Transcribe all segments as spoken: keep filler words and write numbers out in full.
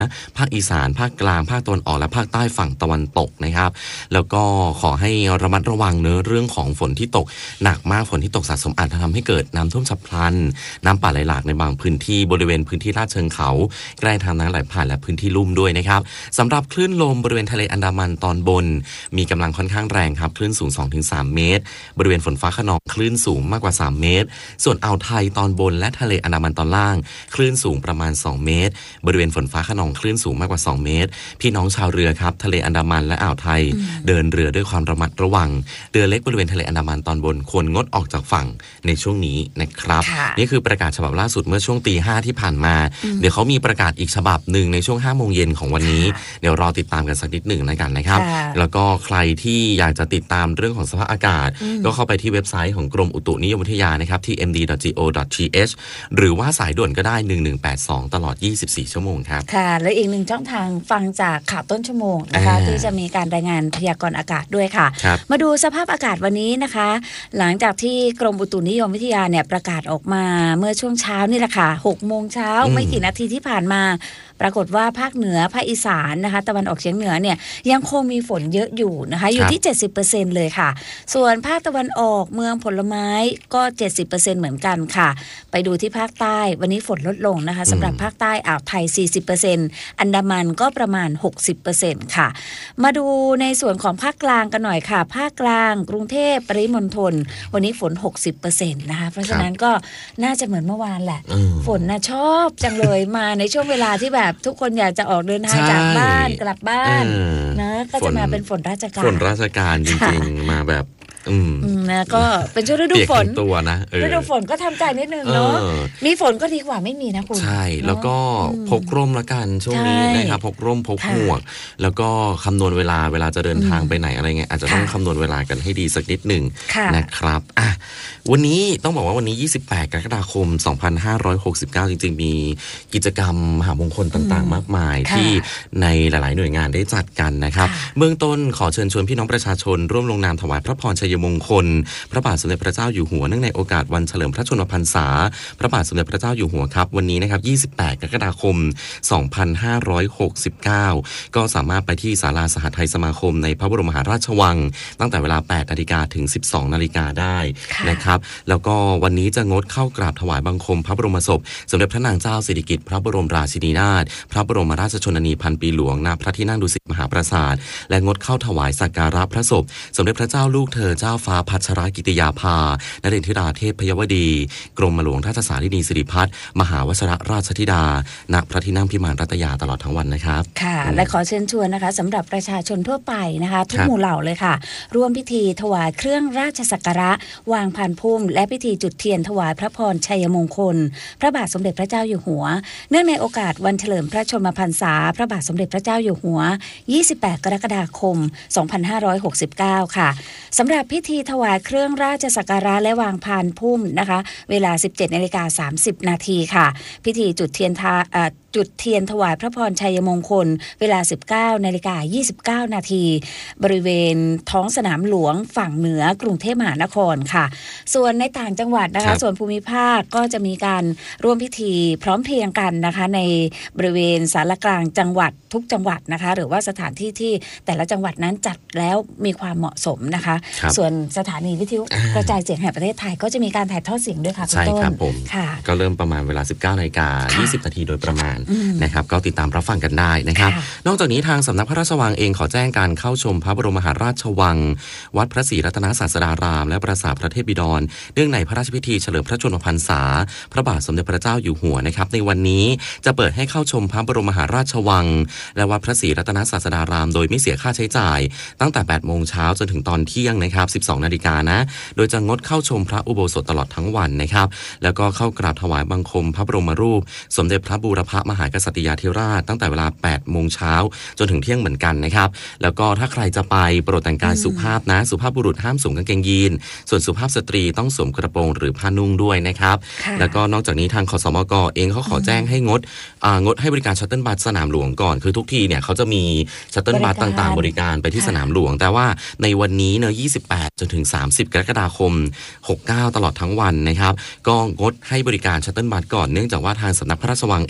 ภาคอีสานภาคกลางภาคตะวันออกและภาคใต้ฝั่งตะวันตกนะครับแล้วก็ขอให้ระมัดระวังเนื้อเรื่องของฝนที่ตกหนักมากฝนที่ตกสะสมอาจจะทำให้เกิดน้ำท่วมฉับพลันน้ำป่าไหลหลากในบางพื้นที่บริเวณพื้นที่ลาดเชิงเขาใกล้ทางน้ำไหลผ่านและพื้นที่ลุ่มด้วยนะครับสำหรับคลื่นลมบริเวณทะเลอันดามันตอนบนมีกำลังค่อนข้างแรงครับคลื่นสูง สองถึงสาม เมตรบริเวณฝนฟ้าคะนองคลื่นสูงมากกว่าสามเมตรส่วนอ่าวไทยตอนบนและทะเลอันดามันตอนล่างคลื่นสูงประมาณสองเมตรบริเวณฝนฟ้าคะนองคลื่นสูงมากกว่าสองเมตรพี่น้องชาวเรือครับทะเลอันดามันและอ่าวไทยเดินเรือด้วยความระมัดระวังเรือเล็กบริเวณทะเลอันดามันตอนบนควรงดออกจากฝั่งในช่วงนี้นะครับนี่คือประกาศฉบับล่าสุดเมื่อช่วงตีห้าที่ผ่านมาเดี๋ยวเขามีประกาศอีกฉบับหนึ่งในช่วงห้าโมงเย็นของวันนี้เดี๋ยวรอติดตามกันสักนิดหนึ่งนะกันนะครับแล้วก็ใครที่อยากจะติดตามเรื่องของสภาพอากาศก็เข้าไปที่เว็บไซต์ของกรมอุตุนิยมวิทยานะครับที่ เอ็ม ดี ดอท จี โอ ดอท ที เอช หรือว่าสายด่วนก็ได้หนึ่งหนึ่งแปดสองตลอดยี่สิบสี่ชั่วโมงครับค่ะและอีกหนึ่งช่องทางฟังจากข่าวต้นชั่วโมงนะคะที่จะมีการรายงานพยากรณ์อากาศด้วยค่ะมาดูสภาพอากาศวันนี้นะคะหลังจากที่กรมอุตุนิยมวิทยาเนี่ยประกาศออกมาเมื่อช่วงเช้านี่แหละค่ะหกโมงเช้าไม่กี่นาทีที่ผ่านมาปรากฏว่าภาคเหนือภาคอีสานนะคะตะวันออกเฉียงเหนือเนี่ยยังคงมีฝนเยอะอยู่นะคะอยู่ที่ เจ็ดสิบเปอร์เซ็นต์ เลยค่ะส่วนภาคตะวันออกเมืองผลไม้ก็ เจ็ดสิบเปอร์เซ็นต์ เหมือนกันค่ะไปดูที่ภาคใต้วันนี้ฝนลดลงนะคะสำหรับภาคใต้อ่าวไทย สี่สิบเปอร์เซ็นต์ อันดามันก็ประมาณ หกสิบเปอร์เซ็นต์ ค่ะมาดูในส่วนของภาคกลางกันหน่อยค่ะภาคกลางกรุงเทพปริมณฑลวันนี้ฝน หกสิบเปอร์เซ็นต์ นะคะเพราะฉะนั้นก็น่าจะเหมือนเมื่อวานแหละฝนน่ะชอบจังเลยมาในช่วงเวลาที่แบบทุกคนอยากจะออกเดินทางจากบ้านกลับบ้านนะก็จะมาเป็นฝนราชการฝนราชการจริงๆมาแบบอืมนะก็เป็นช่วงฤดูฝนตัวนะฤดูฝนก็ทำใจนิดนึงเนาะมีฝนก็ดีกว่าไม่มีนะคุณใช่แล้วก็พกร่มละกันช่วงนี้นะครับพกร่มพกหมวกแล้วก็คำนวณเวลาเวลาจะเดินทางไปไหนอะไรเงี้ยอาจจะต้องคำนวณเวลากันให้ดีสักนิดหนึ่งนะครับอ่ะวันนี้ต้องบอกว่าวันนี้ยี่สิบแปดกรกฎาคมสองพันห้าร้อยหกสิบเก้าจริงๆมีกิจกรรมมหามงคลต่างๆมากมายที่ในหลายๆหน่วยงานได้จัดกันนะครับเบื้องต้นขอเชิญชวนพี่น้องประชาชนร่วมลงนามถวายพระพรชัยมงคลพระบาทสมเด็จพระเจ้าอยู่หัวเนื่องในโอกาสวันเฉลิมพระชนมพรรษาพระบาทสมเด็จพระเจ้าอยู่หัวครับวันนี้นะครับยี่สิบแปดกรกฎาคมสองพันห้าร้อยหกสิบเก้าก็สามารถไปที่ศาลาสหทัยสมาคมในพระบรมมหาราชวังตั้งแต่เวลา แปดนาฬิกา ถึง สิบสองนาฬิกาได้นะครับแล้วก็วันนี้จะงดเข้ากราบถวายบังคมพระบรมศพสมเด็จพระนางเจ้าสิริกิติ์พระบรมราชินีนาถพระบรมราชชนนีพันปีหลวงณพระที่นั่งดุสิตมหาปราสาทและงดเข้าถวายสักการะพระศพสมเด็จพระเจ้าลูกเธอเจ้าฟ้าพัชรกิติยาภานเรนทิราเทพพยวดีกรมหลวงราชสารินีสิริพัฒน์มหาวชรราชธิดาณพระที่นั่งพิมานรัตยาตลอดทั้งวันนะครับค่ะและขอเชิญชวนนะคะสำหรับประชาชนทั่วไปนะคะทุกหมู่เหล่าเลยค่ะร่วมพิธีถวายเครื่องราชสักการะวางพานพุ่มและพิธีจุดเทียนถวายพระพรชัยมงคลพระบาทสมเด็จพระเจ้าอยู่หัวเนื่องในโอกาสวันเฉลิมพระชนมพรรษาพระบาทสมเด็จพระเจ้าอยู่หัวยี่สิบแปดกรกฎาคมสองพันห้าร้อยหกสิบเก้าค่ะสำหรับพิธีถวายเครื่องราชสักการะและวางพานพุ่มนะคะเวลา สิบเจ็ดนาฬิกาสามสิบนาทีค่ะพิธีจุดเทียนทาจุดเทียนถวายพระพรชัยมงคลเวลา สิบเก้านาฬิกายี่สิบเก้านาทีบริเวณท้องสนามหลวงฝั่งเหนือกรุงเทพมหานครค่ะส่วนในต่างจังหวัดนะคะส่วนภูมิภาคก็จะมีการร่วมพิธีพร้อมเพรียงกันนะคะในบริเวณศาลากลางจังหวัดทุกจังหวัดนะคะหรือว่าสถานที่ที่แต่ละจังหวัดนั้นจัดแล้วมีความเหมาะสมนะคะส่วนสถานีวิทยุกระจายเสียงแห่งประเทศไทยก็จะมีการถ่ายทอดเสียงด้วยค่ะคุณต้นใช่ครับผมก็เริ่มประมาณเวลา สิบเก้านาฬิกายี่สิบนาทีโดยประมาณนะครับก็ติดตามรับฟังกันได้นะครับนอกจากนี้ทางสำนักพระราชวังเองขอแจ้งการเข้าชมพระบรมมหาราชวังวัดพระศรีรัตนศาสดารามและปราสาทพระเทพบิดรเนื่องในพระราชพิธีเฉลิมพระชนมพรรษาพระบาทสมเด็จพระเจ้าอยู่หัวนะครับในวันนี้จะเปิดให้เข้าชมพระบรมมหาราชวังและวัดพระศรีรัตนศาสดารามโดยไม่เสียค่าใช้จ่ายตั้งแต่ แปดโมงเช้าจนถึงตอนเที่ยงนะครับ สิบสองนาฬิกานะโดยจะงดเข้าชมพระอุโบสถตลอดทั้งวันนะครับแล้วก็เข้ากราบถวายบังคมพระบรมรูปสมเด็จพระบูรพมหากษัตริยาธิราชตั้งแต่เวลา แปดโมงเช้าจนถึงเที่ยงเหมือนกันนะครับแล้วก็ถ้าใครจะไปโปรดแต่งกายสุภาพนะสุภาพบุรุษห้ามสวมกางเกงยีนส่วนสุภาพสตรีต้องสวมกระโปรงหรือผ้านุ่งด้วยนะครับแล้วก็นอกจากนี้ทางคสมกเองเขาขอแจ้งให้งดงดให้บริการชัตเติลบัสสนามหลวงก่อนคือทุกทีเนี่ยเขาจะมีชัตเติลบัสต่างๆบริการไปที่สนามหลวงแต่ว่าในวันนี้เนอะยี่สิบแปดจนถึงสามสิบกรกฎาคมหกสิบเก้าตลอดทั้งวันนะครับก็งดให้บริการชัตเติลบัสก่อนเนื่องจากว่าทางสำนักพระราชวังเอง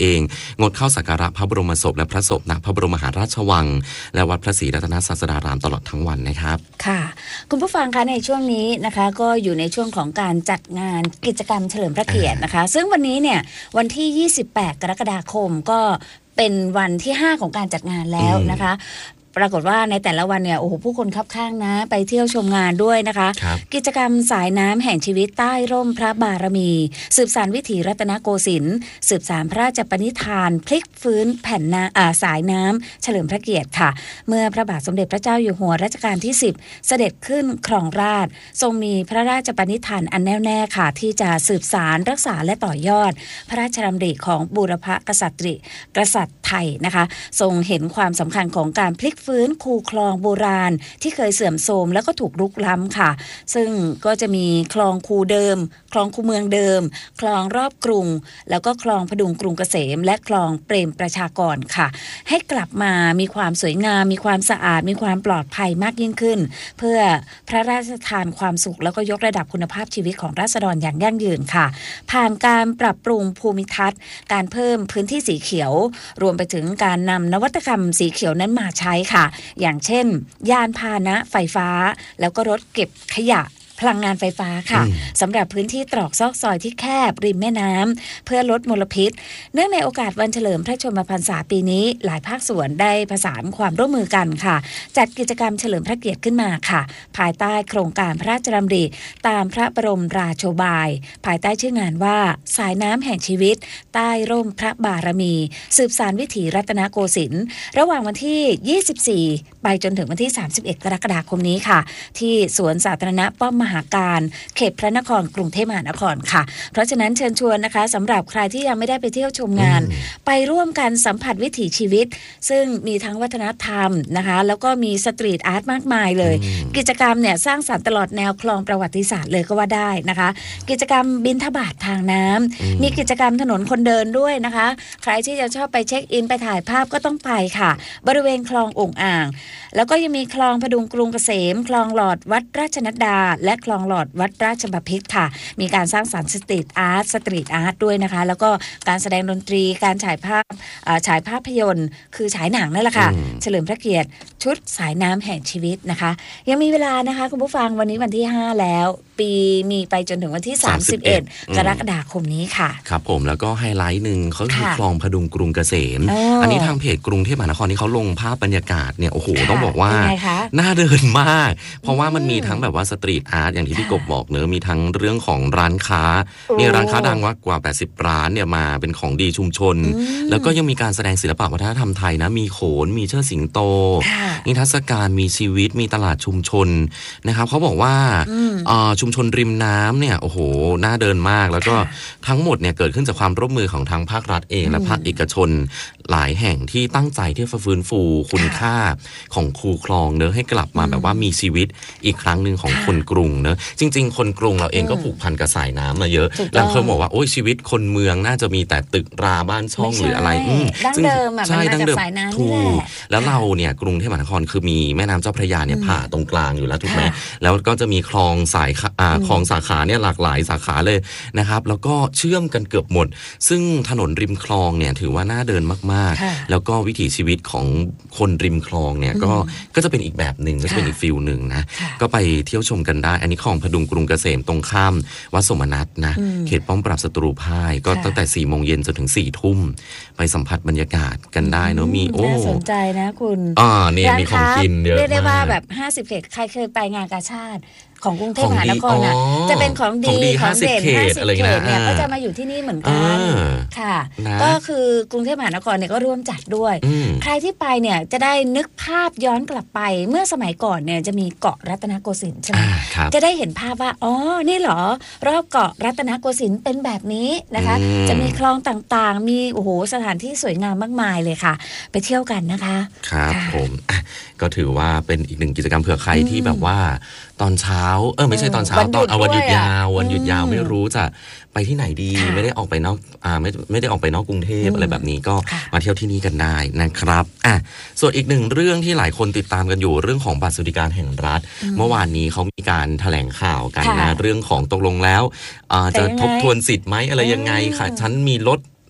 งดเข้าสักการะพระบรมศพและพระศพณพระบรมมหาราชวังและวัดพระศรีรัตนศาสดารามตลอดทั้งวันนะครับค่ะคุณผู้ฟังคะในช่วงนี้นะคะก็อยู่ในช่วงของการจัดงานกิจกรรมเฉลิมพระเกียรตินะคะซึ่งวันนี้เนี่ยวันที่ยี่สิบแปดกรกฎาคมก็เป็นวันที่ห้าของการจัดงานแล้วนะคะปรากฏว่าในแต่ละวันเนี่ยโอ้โหผู้คนคับข้างนะไปเที่ยวชมงานด้วยนะคะกิจกรรมสายน้ำแห่งชีวิตใต้ร่มพระบารมีสืบสานวิถีรัตนโกสินทร์สืบสานพระราชปณิธานพลิกฟื้นแผ่นน้ำสายน้ำเฉลิมพระเกียรติค่ะเมื่อพระบาทสมเด็จพระเจ้าอยู่หัวรัชกาลที่สิบเสด็จขึ้นครองราชย์ทรงมีพระราชปณิธานอันแน่วแน่ค่ะที่จะสืบสานรักษาและต่อยอดพระราชดำริของบูรพกษัตริย์กษัตริย์ไทยนะคะทรงเห็นความสำคัญของการพลิกฟื้นคูคลองโบราณที่เคยเสื่อมโทรมแล้วก็ถูกรุกล้ำค่ะซึ่งก็จะมีคลองคูเดิมคลองคูเมืองเดิมคลองรอบกรุงแล้วก็คลองพดุงกรุงเกษมและคลองเปรมประชากรค่ะให้กลับมามีความสวยงามมีความสะอาดมีความปลอดภัยมากยิ่งขึ้นเพื่อพระราชทานความสุขแล้วก็ยกระดับคุณภาพชีวิตของราษฎรอย่างยั่งยืนค่ะผ่านการปรับปรุงภูมิทัศน์การเพิ่มพื้นที่สีเขียวรวมไปถึงการนำนวัตกรรมสีเขียวนั้นมาใช้ค่ะอย่างเช่นยานพาหนะไฟฟ้าแล้วก็รถเก็บขยะพลังงานไฟฟ้าค่ะสำหรับพื้นที่ตรอกซอกซอยที่แคบริมแม่น้ำเพื่อลดมลพิษเนื่องในโอกาสวันเฉลิมพระชนมพรรษาปีนี้หลายภาคส่วนได้ประสานความร่วมมือกันค่ะจัดกิจกรรมเฉลิมพระเกียรติขึ้นมาค่ะภายใต้โครงการพระราชดำริตามพระบรมราโชบายภายใต้ชื่องานว่าสายน้ำแห่งชีวิตใต้ร่มพระบารมีสืบสานวิถีรัตนโกสินทร์ระหว่างวันที่ยี่สิบสี่ไปจนถึงวันที่สามสิบเอ็ดกรกฎาคมนี้ค่ะที่สวนสาธารณะป้อมมหาการเขตพระนครกรุงเทพมหานครค่ะเพราะฉะนั้นเชิญชวนนะคะสำหรับใครที่ยังไม่ได้ไปเที่ยวชมงานไปร่วมกันสัมผัสวิถีชีวิตซึ่งมีทั้งวัฒนธรรมนะคะแล้วก็มีสตรีทอาร์ตมากมายเลยกิจกรรมเนี่ยสร้างสรรค์ตลอดแนวคลองประวัติศาสตร์เลยก็ว่าได้นะคะกิจกรรมบิณฑบาตทางน้ำมีกิจกรรมถนนคนเดินด้วยนะคะใครที่จะชอบไปเช็คอินไปถ่ายภาพก็ต้องไปค่ะบริเวณคลองโอ่งอ่างแล้วก็ยังมีคลองพดุงกรุงเกษมคลองหลอดวัดราชนัดดาและคลองหลอดวัดราชบพิตรค่ะมีการสร้างสรรค์สตรีทอาร์ตสตรีทอาร์ตด้วยนะคะแล้วก็การแสดงดนตรีการฉายภาพฉายภาพยนตร์คือฉายหนังนั่นแหละค่ะเฉลิมพระเกียรติชุดสายน้ำแห่งชีวิตนะคะยังมีเวลานะคะคุณผู้ฟังวันนี้วันที่ห้าแล้วปีมีไปจนถึงวันที่สามสิบเอ็ดกรกฎาคมนี้ค่ะครับผมแล้วก็ไฮไลท์หนึ่งเขาคือคลองพดุงกรุงเกษม อ, อันนี้ทางเพจกรุงเทพมหานครที่เขาลงภาพบรรยากาศเนี่ยโอ้โหต้องบอกว่าน่าเดินมากเพราะว่ามันมีทั้งแบบว่าสตรีทอาร์ตอย่างที่พี่กบบอกเนอะมีทั้งเรื่องของร้านค้ามีร้านค้าดังกว่าแปดสิบร้านเนี่ยมาเป็นของดีชุมชนแล้วก็ยังมีการแสดงศิลปะวัฒนธรรมไทยนะมีโขนมีเชิดสิงโตนิทรรศการมีชีวิตมีตลาดชุมชนนะครับเขาบอกว่าชุมชนริมน้ำเนี่ยโอ้โหน่าเดินมากแล้วก็ทั้งหมดเนี่ยเกิดขึ้นจากความร่วมมือของทางภาครัฐเองและภาคเอกชนหลายแห่งที่ตั้งใจที่จะฟื้นฟูคุณค่าของคูคลองเนอะให้กลับมาแบบว่ามีชีวิตอีกครั้งหนึ่งของคนกรุงเนอะจริงๆคนกรุงเราเองก็ผูกพันกับสายน้ำมาเยอะแล้วเคยบอกว่าโอ้ยชีวิตคนเมืองน่าจะมีแต่ตึกราบ้านช่องหรืออะไรดั้งเดิมใช่ดั้งเดิมถูกแล้วเราเนี่ยกรุงเทพมหานครคือมีแม่น้ำเจ้าพระยาเนี่ยผ่าตรงกลางอยู่แล้วถูกไหมแล้วก็จะมีคลองสายคลองสาขาเนี่ยหลากหลายสาขาเลยนะครับแล้วก็เชื่อมกันเกือบหมดซึ่งถนนริมคลองเนี่ยถือว่าน่าเดินมากๆแล้วก็วิถีชีวิตของคนริมคลองเนี่ยก็ก็จะเป็นอีกแบบหนึ่งก็จะเป็นอีกฟิลหนึ่งนะก็ไปเที่ยวชมกันได้อันนี้คลองพดุงกรุงเกษมตรงข้ามวัดสมนัตนะเขตป้อมปราบศัตรูพ่ายก็ตั้งแต่สี่โมงเย็นจนถึงสี่ทุ่มไปสัมผัสบรรยากาศกันได้เนาะมีโอ้น่าสนใจนะคุณอ่าเนี่ยมีของกินเยอะมากเรียกได้ว่าแบบห้าสิบเขตใครเคยไปงานกาชาติของกรุงเทพมหานครน่ะจะเป็นของดีของเด่นห้าสิบเขตเนี่ยก็จะมาอยู่ที่นี่เหมือนกันค่ะก็คือกรุงเทพมหานครเนี่ยก็ร่วมจัดด้วยใครที่ไปเนี่ยจะได้นึกภาพย้อนกลับไปเมื่อสมัยก่อนเนี่ยจะมีเกาะรัตนโกสินทร์ใช่ไหมจะได้เห็นภาพว่าอ๋อนี่เหรอรอบเกาะรัตนโกสินทร์เป็นแบบนี้นะคะจะมีคลองต่างๆมีโอ้โหสถานที่สวยงามมากมายเลยค่ะไปเที่ยวกันนะคะครับผมก็ถือว่าเป็นอีกหนึ่งกิจกรรมเผื่อใครที่แบบว่าตอนเช้าเออไม่ใช่ตอนเช้าตอนเอาวันหยุดยาววันหยุดยาวไม่รู้จะไปที่ไหนดีไม่ได้ออกไปนอกอ่าไม่ไม่ได้ออกไปนอกกรุงเทพอะไรแบบนี้ก็มาเที่ยวที่นี่กันได้นะครับอ่ะส่วนอีกหนึ่งเรื่องที่หลายคนติดตามกันอยู่เรื่องของบัตรสวัสดิการแห่งรัฐเมื่อวานนี้เขามีการแถลงข่าวกันนะเรื่องของตกลงแล้วอ่าจะทบทวนสิทธิ์ไหมอะไรยังไงค่ะฉันมีลด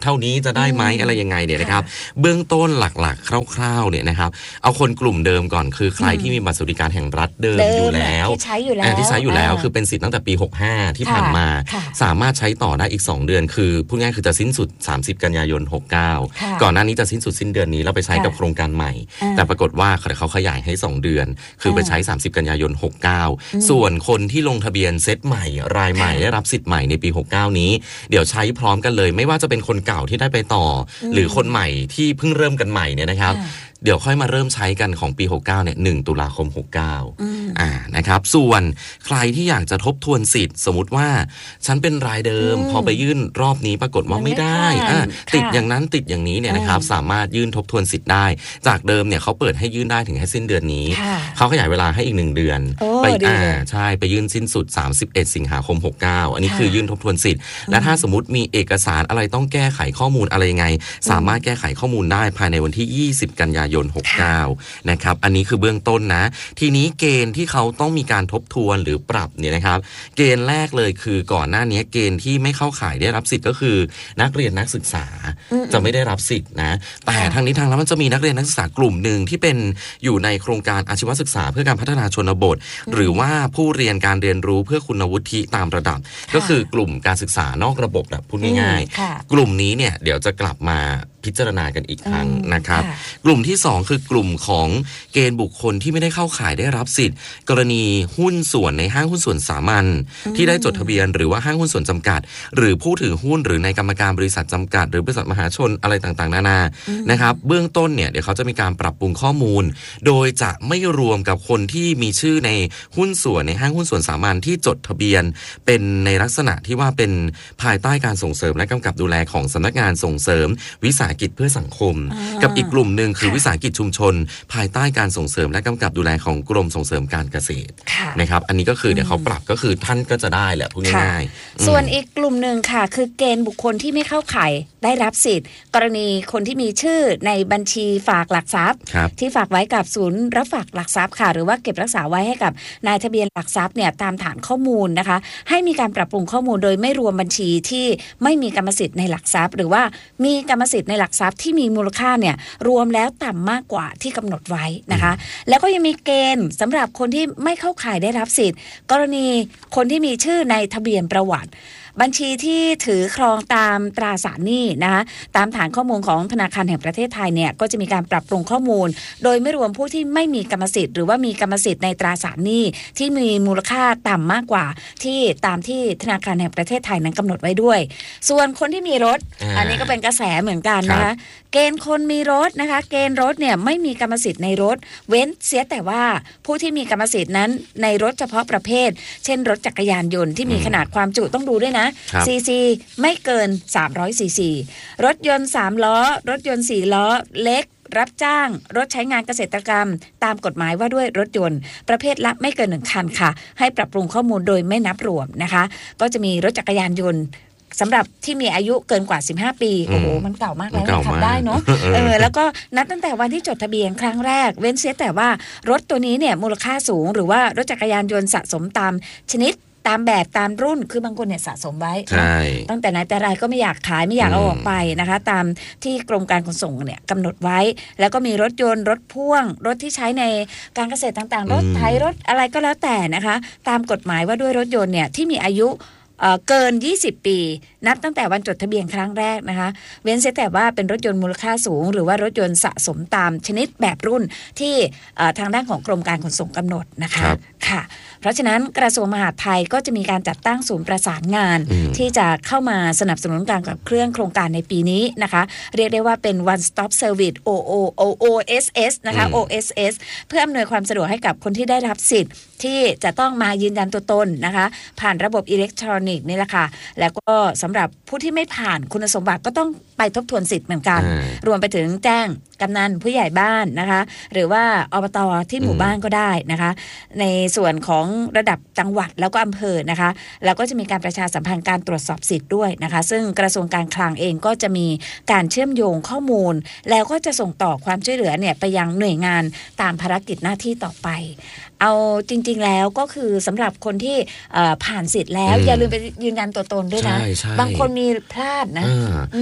เท่านี้จะได้ไหมอะไรยังไงเนี่ยนะครับเบื้องต้นหลักๆคร่าวๆเนี่ยนะครับเอาคนกลุ่มเดิมก่อนคือใครที่มีบัตรสวัสดิการแห่งรัฐเดิมอยู่แล้วที่ใช้อยู่แล้วที่ใช้อยู่แล้วคือเป็นสิทธิ์ตั้งแต่ปีหกสิบห้าที่ผ่านมาสามารถใช้ต่อได้อีกสองเดือนคือพูดง่ายคือจะสิ้นสุดสามสิบกันยายนหกสิบเก้าก่อนหน้านี้จะสิ้นสุดสิ้นเดือนนี้แล้วไปใช้กับโครงการใหม่แต่ปรากฏว่าเขาขยายให้สองเดือนคือไปใช้สามสิบกันยายนหกสิบเก้าส่วนคนที่ลงทะเบียนเซตใหม่รายใหม่ได้รับสิทธิ์ใหม่ในปีหกสิบเก้านี้เดี๋ยวใช้พร้อมกันเลยไม่ว่าจะเป็นคนเก่าที่ได้ไปต่อหรือคนใหม่ที่เพิ่งเริ่มกันใหม่เนี่ยนะครับเดี๋ยวค่อยมาเริ่มใช้กันของปีหกสิบเก้าเนี่ยหนึ่งตุลาคมหกสิบเก้าอ่านะครับส่วนใครที่อยากจะทบทวนสิทธิ์สมมติว่าฉันเป็นรายเดิมพอไปยื่นรอบนี้ปรากฏว่าไม่ได้อ่าติดอย่างนั้นติดอย่างนี้เนี่ยนะครับสามารถยื่นทบทวนสิทธิ์ได้จากเดิมเนี่ยเขาเปิดให้ยื่นได้ถึงแค่สิ้นเดือนนี้เขาขยายเวลาให้อีกหนึ่งเดือนไปอ่าใช่ไปยื่นสิ้นสุดสามสิบเอ็ดสิงหาคมหกสิบเก้าอันนี้คือยื่นทบทวนสิทธิ์และถ้าสมมติมีเอกสารอะไรต้องแก้ไขข้อมูลอะไรยังไงสามารถแก้ไขข้อมูลได้ภายในวันที่ยี่สิบกันยายนหกสิบเก้านะครับอันนี้คือเบื้องต้นนะทีนี้เกณฑ์ที่เขาต้องมีการทบทวนหรือปรับเนี่ยนะครับเกณฑ์แรกเลยคือก่อนหน้านี้เกณฑ์ที่ไม่เข้าข่ายได้รับสิทธิ์ก็คือนักเรียนนักศึกษาจะไม่ได้รับสิทธิ์นะแต่ทางนี้ทางนั้นมันจะมีนักเรียนนักศึกษากลุ่มหนึ่งที่เป็นอยู่ในโครงการอาชีวศึกษาเพื่อการพัฒนาชนบทหรือว่าผู้เรียนการเรียนรู้เพื่อคุณวุฒิตามระดับก็คือกลุ่มการศึกษานอกระบบแบบพูดง่ายๆกลุ่มนี้เนี่ยเดี๋ยวจะกลับมาพิจารณากันอีกครั้งนะครับกลุ่มที่สองคือกลุ่มของเกณฑ์บุคคลที่ไม่ได้เข้าข่ายได้รับสิทธิ์กรณีหุ้นส่วนในห้างหุ้นส่วนสามัญที่ได้จดทะเบียนหรือว่าห้างหุ้นส่วนจำกัดหรือผู้ถือหุ้นหรือในกรรมการบริษัทจำกัดหรือบริษัทมหาชนอะไรต่างๆนานานะครับเบื้องต้นเนี่ยเดี๋ยวเขาจะมีการปรับปรุงข้อมูลโดยจะไม่รวมกับคนที่มีชื่อในหุ้นส่วนในห้างหุ้นส่วนสามัญที่จดทะเบียนเป็นในลักษณะที่ว่าเป็นภายใต้การส่งเสริมและกำกับดูแลของสำนักงานส่งเสริมวิสาหกิจเพื่อสังคมกับอีกกลุ่มหนึ่งคือวิสาหกิจชุมชนภายใต้การส่งเสริมและกำกับดูแลของกรมส่งเสริมการเกษตรนะครับอันนี้ก็คือเดี๋ยวเขาปรับก็คือท่านก็จะได้แหละพูดง่ายๆส่วนอีกกลุ่มหนึ่งค่ะคือเกณฑ์บุคคลที่ไม่เข้าข่ายได้รับสิทธิ์กรณีคนที่มีชื่อในบัญชีฝากหลักทรัพย์ที่ฝากไว้กับศูนย์รับฝากหลักทรัพย์ค่ะหรือว่าเก็บรักษาไว้ให้กับนายทะเบียนหลักทรัพย์เนี่ยตามฐานข้อมูลนะคะให้มีการปรับปรุงข้อมูลโดยไม่รวมบัญชีที่ไม่มีกรรมสิทธิ์ในหลักทรัพย์หรือว่ามีกรรมสิทธิ์ในหลักทรัพย์ที่มีมูลค่าเนี่ยรวมแล้วต่ำมากกว่าที่กำหนดไว้นะคะแล้วก็ยังมีเกณฑ์สำหรับคนที่ไม่เข้าข่ายได้รับสิทธิ์กรณีคนที่มีชื่อในทะเบียนประวัติบัญชีที่ถือครองตามตราสารหนี้นะคะตามฐานข้อมูลของธนาคารแห่งประเทศไทยเนี่ยก็จะมีการปรับปรุงข้อมูลโดยไม่รวมผู้ที่ไม่มีกรรมสิทธิ์หรือว่ามีกรรมสิทธิ์ในตราสารหนี้ที่มีมูลค่าต่ำมากกว่าที่ตามที่ธนาคารแห่งประเทศไทยนั้นกำหนดไว้ด้วยส่วนคนที่มีรถ อ, อันนี้ก็เป็นกระแสเหมือนกันนะคะเกณฑ์คนมีรถนะคะเกณฑ์รถเนี่ยไม่มีกรรมสิทธิ์ในรถเว้นเสียแต่ว่าผู้ที่มีกรรมสิทธิ์นั้นในรถเฉพาะประเภทเช่นรถจักรยานยนต์ที่มีขนาดความจุต้องดูด้วยนะซีซีไม่เกินสามร้อยซีซีรถยนต์สามล้อรถยนต์สี่ล้อเล็กรับจ้างรถใช้งานเกษตรกรรมตามกฎหมายว่าด้วยรถยนต์ประเภทละไม่เกินหนึ่งคันค่ะให้ปรับปรุงข้อมูลโดยไม่นับรวมนะคะก็จะมีรถจักรยานยนต์สำหรับที่มีอายุเกินกว่าสิบห้าปีโอ้โหมันเก่ามากแล้วขับได้เนาะเออแล้วก็นับตั้งแต่วันที่จดทะเบียนครั้งแรกเว้นเสียแต่ว่ารถตัวนี้เนี่ยมูลค่าสูงหรือว่ารถจักรยานยนต์สะสมตามชนิดตามแบบตามรุ่นคือบางคนเนี่ยสะสมไว้ตั้งแต่ไหนแต่ไรก็ไม่อยากขายไม่อยากเอาออกไปนะคะตามที่กรมการขนส่งเนี่ยกำหนดไว้แล้วก็มีรถยนต์รถพ่วงรถที่ใช้ในการเกษตรต่างๆรถไถรถอะไรก็แล้วแต่นะคะตามกฎหมายว่าด้วยรถยนต์เนี่ยที่มีอายุเกินยี่สิบปีนับตั้งแต่วันจดทะเบียนครั้งแรกนะคะเว้นเสียแต่ว่าเป็นรถยนต์มูลค่าสูงหรือว่ารถยนต์สะสมตามชนิดแบบรุ่นที่ทางด้านของกรมการขนส่งกำหนดนะคะค่ะเพราะฉะนั้นกระทรวงมหาดไทยก็จะมีการจัดตั้งศูนย์ประสานงานที่จะเข้ามาสนับสนุนการขับเคลื่อนโครงการในปีนี้นะคะเรียกได้ว่าเป็น one stop service โอ โอ โอ เอส เอส นะคะ โอ เอส เอส เพื่ออำนวยความสะดวกให้กับคนที่ได้รับสิทธิ์ที่จะต้องมายืนยันตัวตนนะคะผ่านระบบอิเล็กทรอนิกส์นี่แหละค่ะแล้วก็สำหรับผู้ที่ไม่ผ่านคุณสมบัติก็ต้องไปทบทวนสิทธิ์เหมือนกันรวมไปถึงแจ้งกำนันผู้ใหญ่บ้านนะคะหรือว่าอบต.ที่หมู่บ้านก็ได้นะคะในส่วนของระดับจังหวัดแล้วก็อำเภอนะคะแล้วก็จะมีการประชาสัมพันธ์การตรวจสอบสิทธิ์ด้วยนะคะซึ่งกระทรวงการคลังเองก็จะมีการเชื่อมโยงข้อมูลแล้วก็จะส่งต่อความช่วยเหลือเนี่ยไปยังหน่วยงานตามภารกิจหน้าที่ต่อไปเอาจริงๆแล้วก็คือสำหรับคนที่ผ่านสิทธิ์แล้วอย่าลืมไปยืนยันตัวตนด้วยนะบางคนมีพลาดนะคือสม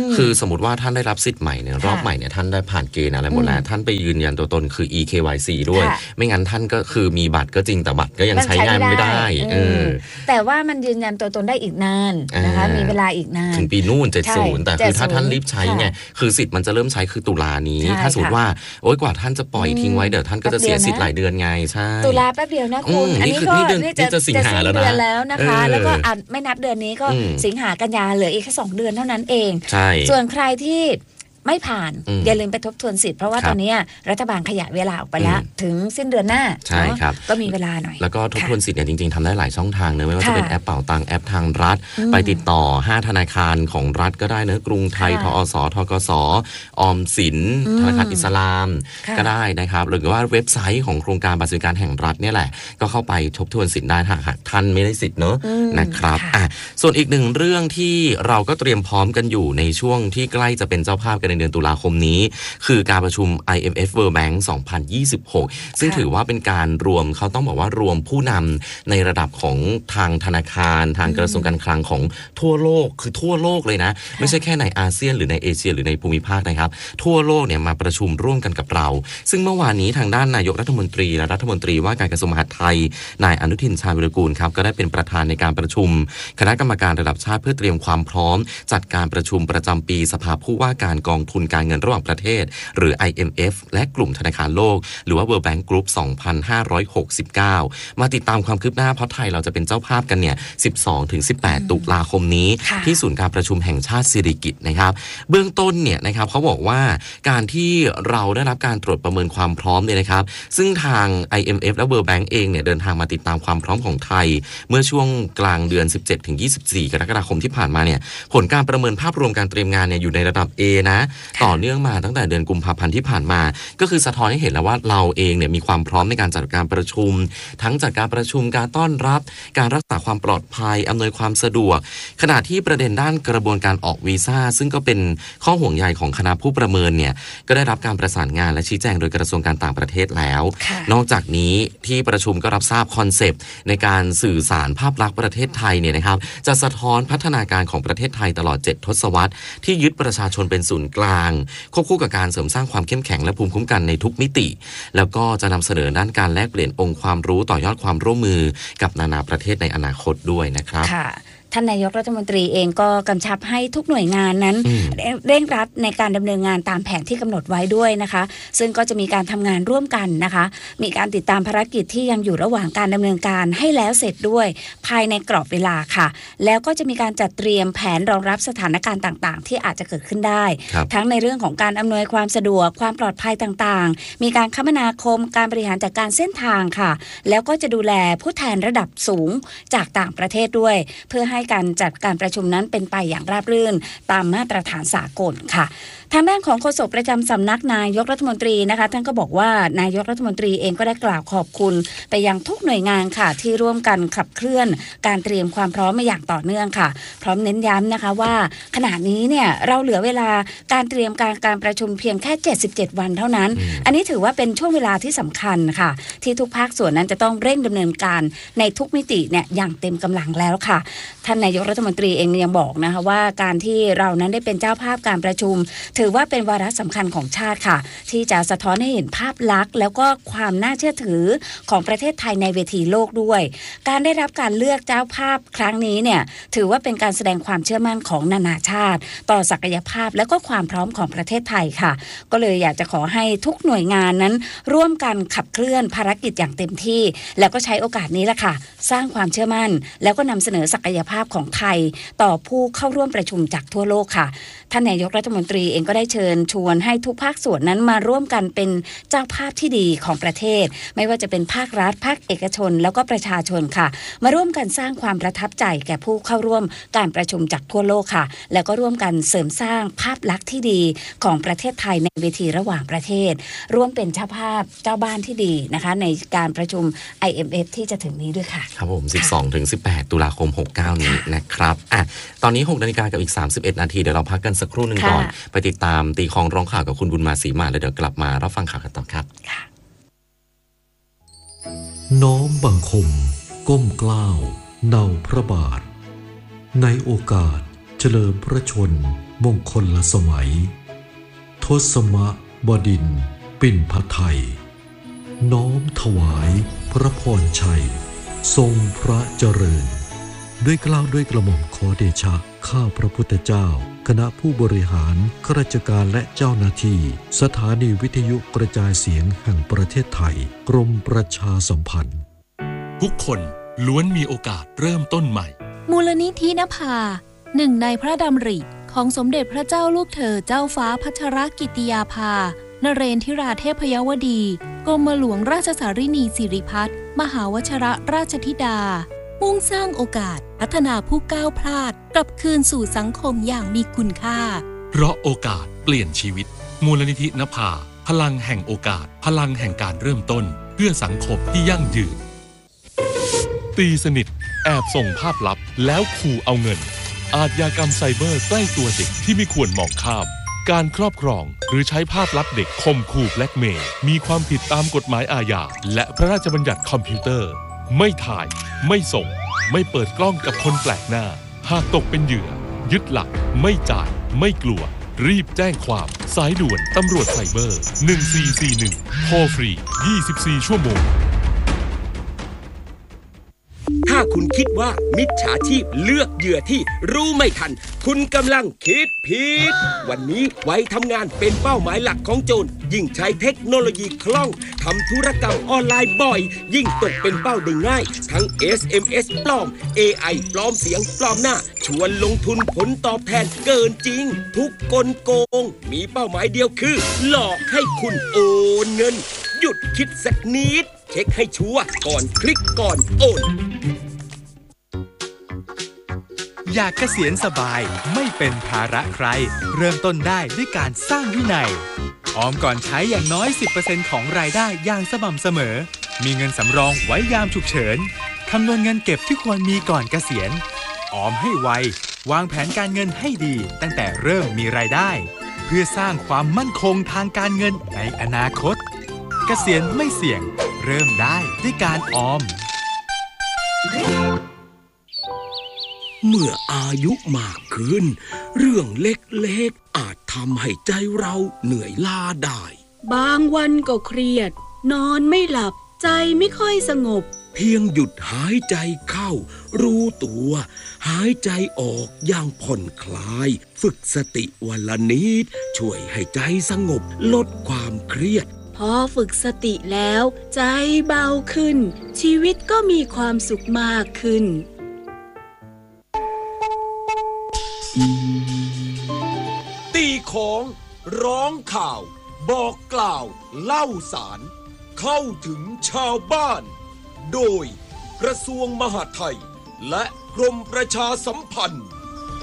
มมติว่าท่านได้รับสิทธิ์ใหม่เนี่ยรอบใหม่เนี่ยท่านได้ผ่านเกณฑ์อะไรหมดแล้วท่านไปยืนยันตัวตนคือ อี เค วาย ซี ด้วยไม่งั้นท่านก็คือมีบัตรก็จริงแต่บัตรก็ยังใช้งานไม่ได้เออแต่ว่ามันยืนยันตัวตนได้อีกนานนะคะมีเวลาอีกนานถึงปีนู่นเจ็ดสิบแต่คือถ้าท่านรีบใช้เนี่ยคือสิทธิ์มันจะเริ่มใช้คือตุลานี้ถ้าสมมติว่าโอ๊ยกว่าท่านจะปล่อยทิ้งไว้เดี๋ยวท่านก็จะเสียสิทธิ์หลายเดือนไงใช่ตุลาแป๊บเดียวนะคุณอันนี้ก็นี่จะสิงหาแล้วนะแล้วนะคะแล้วก็ไม่นับเดือนนี้ก็สิงหากันยาเหลืออีกแค่สองเดือนเท่านั้นเองส่วนใครที่ไม่ผ่านอย่าลืมไปทบทวนสิทธิ์เพราะว่าตอนนี้รัฐบาลขยายเวลาออกไปแล้วถึงสิ้นเดือนหน้าใช่ครับก็มีเวลาหน่อยแล้วก็ทบทวนสิทธิ์เนี่ยจริงๆทำได้หลายช่องทางเนอะไม่ว่าจะเป็นแอปเป๋าตังแอปทางรัฐไปติดต่อห้าธนาคารของรัฐก็ได้เนอะกรุงไทยทอสทกสออมสินธนาคารอิสลามก็ได้นะครับหรือว่าเว็บไซต์ของโครงการบัตรสวัสดิการแห่งรัฐเนี่ยแหละก็เข้าไปทบทวนสิทธิ์ได้หากท่านไม่ได้สิทธิ์เนอะนะครับอ่ะส่วนอีกหนึ่งเรื่องที่เราก็เตรียมพร้อมกันอยู่ในช่วงที่ใกล้จะเป็นเจ้าภาพกันในเดือนตุลาคมนี้คือการประชุม ไอ เอ็ม เอฟ World Bank สองพันยี่สิบหกซึ่งถือว่าเป็นการรวมเขาต้องบอกว่ารวมผู้นำในระดับของทางธนาคารทางกระทรวงการคลังของทั่วโลกคือทั่วโลกเลยนะไม่ใช่แค่ในอาเซียนหรือในเอเชียหรือในภูมิภาคนะครับทั่วโลกเนี่ยมาประชุมร่วมกันกับเราซึ่งเมื่อวานนี้ทางด้านนายกรัฐมนตรีและรัฐมนตรีว่าการกระทรวงมหาดไทยนายอนุทินชาญวิรากูลครับก็ได้เป็นประธานในการประชุมคณะกรรมการระดับชาติเพื่อเตรียมความพร้อมจัดการประชุมประจำปีสภาผู้ว่าการกองทุนการเงินระหว่างประเทศหรือ ไอ เอ็ม เอฟ และกลุ่มธนาคารโลกหรือว่า World Bank Group สองพันห้าร้อยหกสิบเก้ามาติดตามความคืบหน้าเพราะไทยเราจะเป็นเจ้าภาพกันเนี่ย สิบสองถึงสิบแปด ตุลาคมนี้ที่ศูนย์การประชุมแห่งชาติสิริกิติ์นะครับเบื้องต้นเนี่ยนะครับเขาบอกว่าการที่เราได้รับการตรวจประเมินความพร้อมเนี่ยนะครับซึ่งทาง ไอ เอ็ม เอฟ และ World Bank เองเนี่ยเดินทางมาติดตามความพร้อมของไทยเมื่อช่วงกลางเดือน สิบเจ็ดถึงยี่สิบสี่ กรกฎาคมที่ผ่านมาเนี่ยผลการประเมินภาพรวมการเตรียมงานเนี่ยอยู่ในระดับ A นะต่อเนื่องมาตั้งแต่เดือนกุมภาพันธ์ที่ผ่านมาก็คือสะท้อนให้เห็นแล้วว่าเราเองเนี่ยมีความพร้อมในการจัดการประชุมทั้งจัดการประชุมการต้อนรับการรักษาความปลอดภัยอำนวยความสะดวกขณะที่ประเด็นด้านกระบวนการออกวีซ่าซึ่งก็เป็นข้อห่วงใยของคณะผู้ประเมินเนี่ยก็ได้รับการประสานงานและชี้แจงโดยกระทรวงการต่างประเทศแล้วนอกจากนี้ที่ประชุมก็รับทราบคอนเซปต์ในการสื่อสารภาพลักษณ์ประเทศไทยเนี่ยนะครับจะสะท้อนพัฒนาการของประเทศไทยตลอดเจ็ดทศวรรษที่ยึดประชาชนเป็นศูนย์กลางควบคู่กับการเสริมสร้างความเข้มแข็งและภูมิคุ้มกันในทุกมิติแล้วก็จะนำเสนอด้านการแลกเปลี่ยนองค์ความรู้ต่อยอดความร่วมมือกับนานาประเทศในอนาคตด้วยนะครับท่านนายกรัฐมนตรีเองก็กำชับให้ทุกหน่วยงานนั้นเร่งรัดในการดำเนินงานตามแผนที่กำหนดไว้ด้วยนะคะซึ่งก็จะมีการทำงานร่วมกันนะคะมีการติดตามภารกิจที่ยังอยู่ระหว่างการดำเนินการให้แล้วเสร็จด้วยภายในกรอบเวลาค่ะแล้วก็จะมีการจัดเตรียมแผนรองรับสถานการณ์ต่างๆที่อาจจะเกิดขึ้นได้ทั้งในเรื่องของการอำนวยความสะดวกความปลอดภัยต่างๆมีการคมนาคมการบริหารจัดการเส้นทางค่ะแล้วก็จะดูแลผู้แทนระดับสูงจากต่างประเทศด้วยเพื่อให้การจัดการประชุมนั้นเป็นไปอย่างราบรื่นตามมาตรฐานสากลค่ะทางด้านของโฆษกประจำสำนักนายกรัฐมนตรีนะคะท่านก็บอกว่านายกรัฐมนตรีเองก็ได้กล่าวขอบคุณไปยังทุกหน่วยงานค่ะที่ร่วมกันขับเคลื่อนการเตรียมความพร้อมมาอย่างต่อเนื่องค่ะพร้อมเน้นย้ำนะคะว่าขณะนี้เนี่ยเราเหลือเวลาการเตรียมการการประชุมเพียงแค่เจ็ดสิบเจ็ดวันเท่านั้นอันนี้ถือว่าเป็นช่วงเวลาที่สำคัญค่ะที่ทุกภาคส่วนนั้นจะต้องเร่งดำเนินการในทุกมิติเนี่ยอย่างเต็มกำลังแล้วค่ะท่านนายกรัฐมนตรีเองยังบอกนะคะว่าการที่เรานั้นได้เป็นเจ้าภาพการประชุมถือว่าเป็นวาระสำคัญของชาติค่ะที่จะสะท้อนให้เห็นภาพลักษณ์แล้วก็ความน่าเชื่อถือของประเทศไทยในเวทีโลกด้วยการได้รับการเลือกเจ้าภาพครั้งนี้เนี่ยถือว่าเป็นการแสดงความเชื่อมั่นของนานาชาติต่อศักยภาพและก็ความพร้อมของประเทศไทยค่ะก็เลยอยากจะขอให้ทุกหน่วยงานนั้นร่วมกันขับเคลื่อนภารกิจอย่างเต็มที่แล้วก็ใช้โอกาสนี้แหละค่ะสร้างความเชื่อมั่นแล้วก็นำเสนอศักยภาพของไทยต่อผู้เข้าร่วมประชุมจากทั่วโลกค่ะท่านนายกรัฐมนตรีเองก็ได้เชิญชวนให้ทุกภาคส่วนนั้นมาร่วมกันเป็นเจ้าภาพที่ดีของประเทศไม่ว่าจะเป็นภาครัฐภาคเอกชนแล้วก็ประชาชนค่ะมาร่วมกันสร้างความประทับใจแก่ผู้เข้าร่วมการประชุมจากทั่วโลกค่ะแล้วก็ร่วมกันเสริมสร้างภาพลักษณ์ที่ดีของประเทศไทยในเวทีระหว่างประเทศร่วมเป็นเจ้าภาพเจ้าบ้านที่ดีนะคะในการประชุม ไอ เอ็ม เอฟ ที่จะถึงนี้ด้วยค่ะครับผม สิบสองถึงสิบแปด ตุลาคมหกสิบเก้านี้นะครับอ่ะตอนนี้หกนาฬิกากับอีกสามสิบเอ็ดนาทีเดี๋ยวเราพักกันสักครู่นึงก่อนไปติดตามตีคองร้องข่าวกับคุณบุญมาศรีมาแล้วเดี๋ยวกลับมารับฟังข่าวกันต่อครับน้อมบังคมก้มเกล้าวเนาพระบาทในโอกาสเฉลิมพระชนมมงคลละสมัยทศมบดินทร์ปิ่นพไทยน้อมถวายพระพรชัยทรงพระเจริญด้วยเกล้าด้วยกระหม่อมขอเดชะข้าพระพุทธเจ้าคณะผู้บริหารข้าราชการและเจ้าหน้าที่สถานีวิทยุกระจายเสียงแห่งประเทศไทยกรมประชาสัมพันธ์ทุกคนล้วนมีโอกาสเริ่มต้นใหม่มูลนิธินภาหนึ่งในพระดำริของสมเด็จพระเจ้าลูกเธอเจ้าฟ้าพัชรกิติยาภานเรนทิราเทพยวดีกรมหลวงราชสารินีสิริพัฒน์มหาวชิรราชธิดามุ่งสร้างโอกาสพัฒนาผู้ก้าวพลาดกลับคืนสู่สังคมอย่างมีคุณค่าเพราะโอกาสเปลี่ยนชีวิตมูลนิธินภาพลังแห่งโอกาสพลังแห่งการเริ่มต้นเพื่อสังคมที่ยั่งยืนตีสนิทแอบส่งภาพลับแล้วขู่เอาเงินอาชญากรรมไซเบอร์ใกล้ตัวเด็กที่ไม่ควรมองข้ามการครอบครองหรือใช้ภาพลับเด็กข่มขู่แบล็กเมย์มีความผิดตามกฎหมายอาญาและพระราชบัญญัติคอมพิวเตอร์ไม่ถ่ายไม่ส่งไม่เปิดกล้องกับคนแปลกหน้าหากตกเป็นเหยื่อยึดหลักไม่จ่ายไม่กลัวรีบแจ้งความสายด่วนตำรวจไซเบอร์หนึ่งสี่สี่หนึ่งโทรฟรียี่สิบสี่ชั่วโมงถ้าคุณคิดว่ามิจฉาชีพเลือกเหยื่อที่รู้ไม่ทันคุณกำลังคิดผิดวันนี้ไว้ทำงานเป็นเป้าหมายหลักของโจรยิ่งใช้เทคโนโลยีคล่องทำธุรกรรมออนไลน์บ่อยยิ่งตกเป็นเป้าได้ง่ายทั้ง เอส เอ็ม เอส ปลอม เอ ไอ ปลอมเสียงปลอมหน้าชวนลงทุนผลตอบแทนเกินจริงทุกกลโกงมีเป้าหมายเดียวคือหลอกให้คุณโอนเงินหยุดคิดสักนิดเช็คให้ชัวร์ก่อนคลิกก่อนโอนอยากเกษียณสบายไม่เป็นภาระใครเริ่มต้นได้ด้วยการสร้างวินัยออมก่อนใช้อย่างน้อย สิบเปอร์เซ็นต์ ของรายได้อย่างสม่ำเสมอมีเงินสำรองไว้ยามฉุกเฉินคำนวณเงินเก็บที่ควรมีก่อนเกษียณออมให้ไววางแผนการเงินให้ดีตั้งแต่เริ่มมีรายได้เพื่อสร้างความมั่นคงทางการเงินในอนาคตเกษียณไม่เสี่ยงเริ่มได้ด้วยการออมเมื่ออายุมากขึ้นเรื่องเล็กๆอาจทำให้ใจเราเหนื่อยล้าได้บางวันก็เครียดนอนไม่หลับใจไม่ค่อยสงบเพียงหยุดหายใจเข้ารู้ตัวหายใจออกอย่างผ่อนคลายฝึกสติวันละนิดช่วยให้ใจสงบลดความเครียดพอฝึกสติแล้วใจเบาขึ้นชีวิตก็มีความสุขมากขึ้นตีของร้องข่าวบอกกล่าวเล่าสารเข้าถึงชาวบ้านโดยกระทรวงมหาดไทยและกรมประชาสัมพันธ์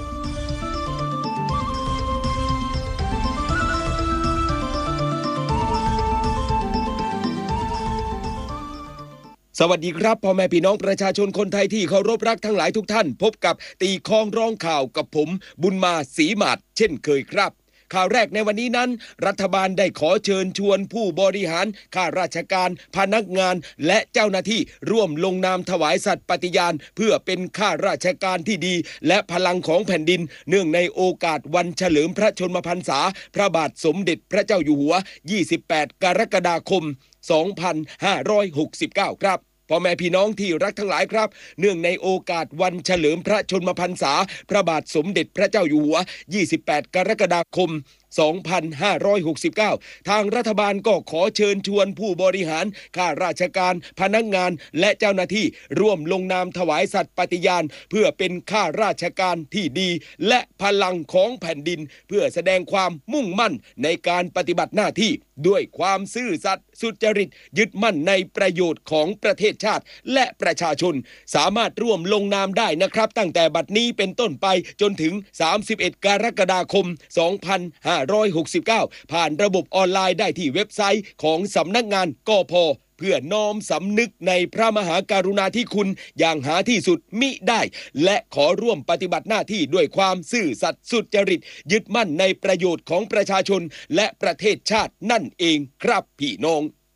สวัสดีครับพ่อแม่พี่น้องประชาชนคนไทยที่เคารพรักทั้งหลายทุกท่านพบกับตีคองร้องข่าวกับผมบุญมาศรีหมาดเช่นเคยครับข่าวแรกในวันนี้นั้นรัฐบาลได้ขอเชิญชวนผู้บริหารข้าราชการพนักงานและเจ้าหน้าที่ร่วมลงนามถวายสัตย์ปฏิญาณเพื่อเป็นข้าราชการที่ดีและพลังของแผ่นดินเนื่องในโอกาสวันเฉลิมพระชนมพรรษาพระบาทสมเด็จพระเจ้าอยู่หัวยี่สิบแปดกรกฎาคมสองพันห้าร้อยหกสิบเก้าครับพ่อแม่พี่น้องที่รักทั้งหลายครับเนื่องในโอกาสวันเฉลิมพระชนมพรรษาพระบาทสมเด็จพระเจ้าอยู่หัวยี่สิบแปดกรกฎาคมสองพันห้าร้อยหกสิบเก้าทางรัฐบาลก็ขอเชิญชวนผู้บริหารข้าราชการพนักงานและเจ้าหน้าที่ร่วมลงนามถวายสัตย์ปฏิญาณเพื่อเป็นข้าราชการที่ดีและพลังของแผ่นดินเพื่อแสดงความมุ่งมั่นในการปฏิบัติหน้าที่ด้วยความซื่อสัตย์สุจริตยึดมั่นในประโยชน์ของประเทศชาติและประชาชนสามารถร่วมลงนามได้นะครับตั้งแต่บัดนี้เป็นต้นไปจนถึงสามสิบเอ็ดกรกฎาคมสองพันห้าร้อยหกสิบเก้าผ่านระบบออนไลน์ได้ที่เว็บไซต์ของสำนักงานกพ.เพื่อน้อมสำนึกในพระมหากรุณาธิคุณอย่างหาที่สุดมิได้และขอร่วมปฏิบัติหน้าที่ด้วยความซื่อสัตย์สุจริตยึดมั่นในประโยชน์ของประชาชนและประเทศชาตินั่นเองครับพี่น้อง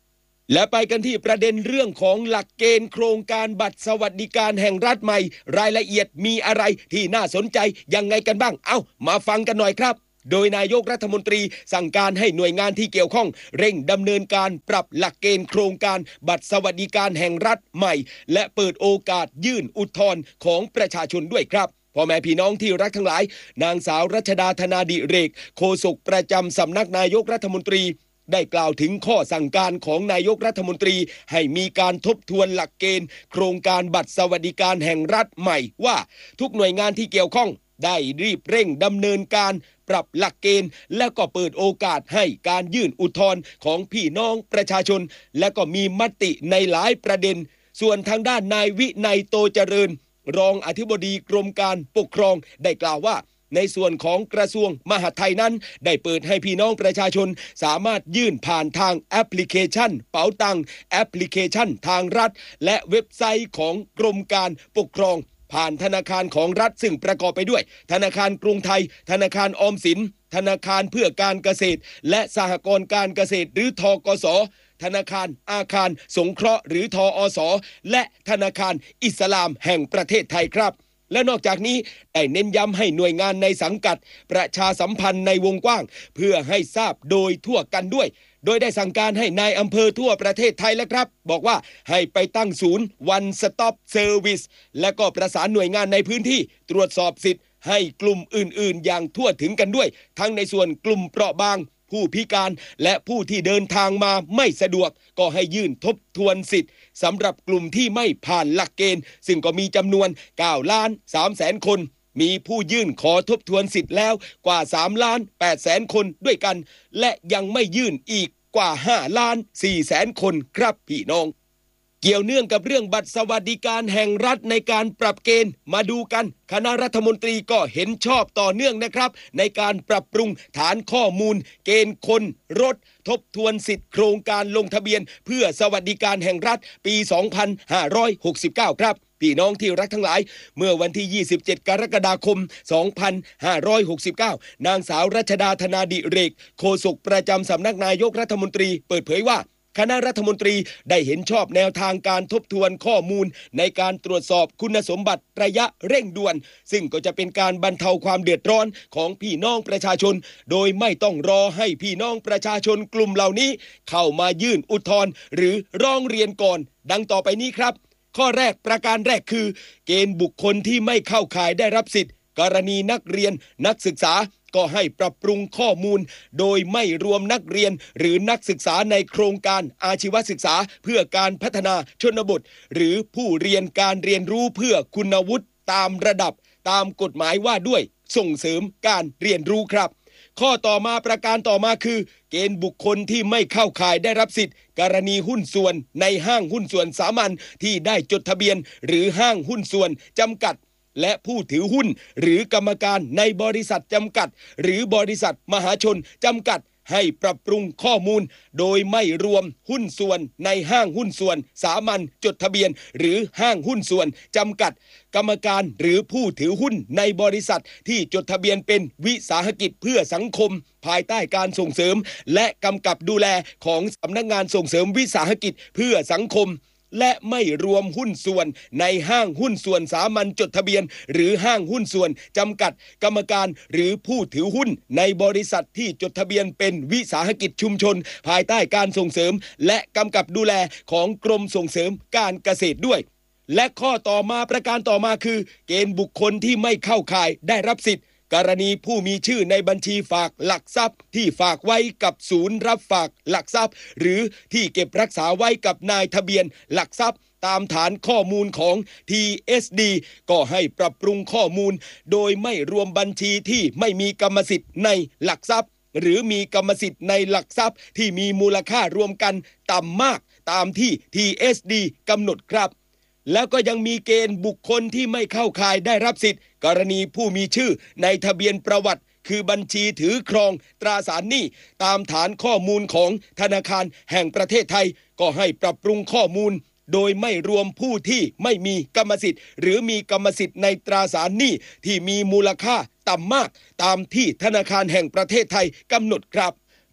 และไปกันที่ประเด็นเรื่องของหลักเกณฑ์โครงการบัตรสวัสดิการแห่งรัฐใหม่รายละเอียดมีอะไรที่น่าสนใจยังไงกันบ้างเอ้ามาฟังกันหน่อยครับโดยนายกรัฐมนตรีสั่งการให้หน่วยงานที่เกี่ยวข้องเร่งดำเนินการปรับหลักเกณฑ์โครงการบัตรสวัสดิการแห่งรัฐใหม่และเปิดโอกาสยื่นอุทธรณ์ของประชาชนด้วยครับพ่อแม่พี่น้องที่รักทั้งหลายนางสาวรัชดาธนาดิเรกโฆษกประจำสำนักนายกรัฐมนตรีได้กล่าวถึงข้อสั่งการของนายกรัฐมนตรีให้มีการทบทวนหลักเกณฑ์โครงการบัตรสวัสดิการแห่งรัฐใหม่ว่าทุกหน่วยงานที่เกี่ยวข้องได้รีบเร่งดำเนินการปรับหลักเกณฑ์และก็เปิดโอกาสให้การยื่นอุทธรณ์ของพี่น้องประชาชนและก็มีมติในหลายประเด็นส่วนทางด้านนายวินัยโตเจริญรองอธิบดีกรมการปกครองได้กล่าวว่าในส่วนของกระทรวงมหาดไทยนั้นได้เปิดให้พี่น้องประชาชนสามารถยื่นผ่านทางแอปพลิเคชันเป๋าตังแอปพลิเคชันทางรัฐและเว็บไซต์ของกรมการปกครองผ่านธนาคารของรัฐซึ่งประกอบไปด้วยธนาคารกรุงไทยธนาคารออมสินธนาคารเพื่อการเกษตรและสหกรณ์การเกษตรหรือธกส.ธนาคารอาคารสงเคราะห์หรือทอส.และธนาคารอิสลามแห่งประเทศไทยครับและนอกจากนี้ได้เน้นย้ำให้หน่วยงานในสังกัดประชาสัมพันธ์ในวงกว้างเพื่อให้ทราบโดยทั่วกันด้วยโดยได้สั่งการให้นายอำเภอทั่วประเทศไทยแล้วครับบอกว่าให้ไปตั้งศูนย์ One Stop Service และก็ประสานหน่วยงานในพื้นที่ตรวจสอบสิทธิ์ให้กลุ่มอื่นๆอย่างทั่วถึงกันด้วยทั้งในส่วนกลุ่มเปราะบางผู้พิการและผู้ที่เดินทางมาไม่สะดวกก็ให้ยื่นทบทวนสิทธิ์สำหรับกลุ่มที่ไม่ผ่านหลักเกณฑ์ซึ่งก็มีจำนวนเก้าล้านสามแสนคนมีผู้ยื่นขอทบทวนสิทธิ์แล้วกว่าสามล้านแปดแสนคนด้วยกันและยังไม่ยื่นอีกกว่าห้าล้านสี่แสนคนครับพี่น้องเกี่ยวเนื่องกับเรื่องบัตรสวัสดิการแห่งรัฐในการปรับเกณฑ์มาดูกันคณะรัฐมนตรีก็เห็นชอบต่อเนื่องนะครับในการปรับปรุงฐานข้อมูลเกณฑ์คนรถทบทวนสิทธิโครงการลงทะเบียนเพื่อสวัสดิการแห่งรัฐปีสองพันห้าร้อยหกสิบเก้าครับพี่น้องที่รักทั้งหลายเมื่อวันที่ยี่สิบเจ็ดกรกฎาคมสองพันห้าร้อยหกสิบเก้านางสาวรัชดาธนาดิเรกโฆษกประจำสำนักนายกรัฐมนตรีเปิดเผยว่าคณะรัฐมนตรีได้เห็นชอบแนวทางการทบทวนข้อมูลในการตรวจสอบคุณสมบัติระยะเร่งด่วนซึ่งก็จะเป็นการบรรเทาความเดือดร้อนของพี่น้องประชาชนโดยไม่ต้องรอให้พี่น้องประชาชนกลุ่มเหล่านี้เข้ามายื่นอุทธรณ์หรือร้องเรียนก่อนดังต่อไปนี้ครับข้อแรกประการแรกคือเกณฑ์บุคคลที่ไม่เข้าข่ายได้รับสิทธิ์กรณีนักเรียนนักศึกษาก็ให้ปรับปรุงข้อมูลโดยไม่รวมนักเรียนหรือนักศึกษาในโครงการอาชีวศึกษาเพื่อการพัฒนาชนบทหรือผู้เรียนการเรียนรู้เพื่อคุณวุฒิตามระดับตามกฎหมายว่าด้วยส่งเสริมการเรียนรู้ครับข้อต่อมาประการต่อมาคือเกณฑ์บุคคลที่ไม่เข้าข่ายได้รับสิทธิ์กรณีหุ้นส่วนในห้างหุ้นส่วนสามัญที่ได้จดทะเบียนหรือห้างหุ้นส่วนจำกัดและผู้ถือหุ้นหรือกรรมการในบริษัทจำกัดหรือบริษัทมหาชนจำกัดให้ปรับปรุงข้อมูลโดยไม่รวมหุ้นส่วนในห้างหุ้นส่วนสามัญจดทะเบียนหรือห้างหุ้นส่วนจำกัดกรรมการหรือผู้ถือหุ้นในบริษัทที่จดทะเบียนเป็นวิสาหกิจเพื่อสังคมภายใต้การส่งเสริมและกำกับดูแลของสำนักงานส่งเสริมวิสาหกิจเพื่อสังคมและไม่รวมหุ้นส่วนในห้างหุ้นส่วนสามัญจดทะเบียนหรือห้างหุ้นส่วนจำกัดกรรมการหรือผู้ถือหุ้นในบริษัทที่จดทะเบียนเป็นวิสาหกิจชุมชนภายใต้การส่งเสริมและกำกับดูแลของกรมส่งเสริมการเกษตรด้วยและข้อต่อมาประการต่อมาคือเกณฑ์บุคคลที่ไม่เข้าข่ายได้รับสิทธิ์กรณีผู้มีชื่อในบัญชีฝากหลักทรัพย์ที่ฝากไว้กับศูนย์รับฝากหลักทรัพย์หรือที่เก็บรักษาไว้กับนายทะเบียนหลักทรัพย์ตามฐานข้อมูลของ ที เอส ดี ก็ให้ปรับปรุงข้อมูลโดยไม่รวมบัญชีที่ไม่มีกรรมสิทธิ์ในหลักทรัพย์หรือมีกรรมสิทธิ์ในหลักทรัพย์ที่มีมูลค่ารวมกันต่ำมากตามที่ ที เอส ดี กำหนดครับแล้วก็ยังมีเกณฑ์บุคคลที่ไม่เข้าข่ายได้รับสิทธิ์กรณีผู้มีชื่อในทะเบียนประวัติคือบัญชีถือครองตราสารหนี้ตามฐานข้อมูลของธนาคารแห่งประเทศไทยก็ให้ปรับปรุงข้อมูลโดยไม่รวมผู้ที่ไม่มีกรรมสิทธิ์หรือมีกรรมสิทธิ์ในตราสารหนี้ที่มีมูลค่าต่ำมากตามที่ธนาคารแห่งประเทศไทยกำหนดครับ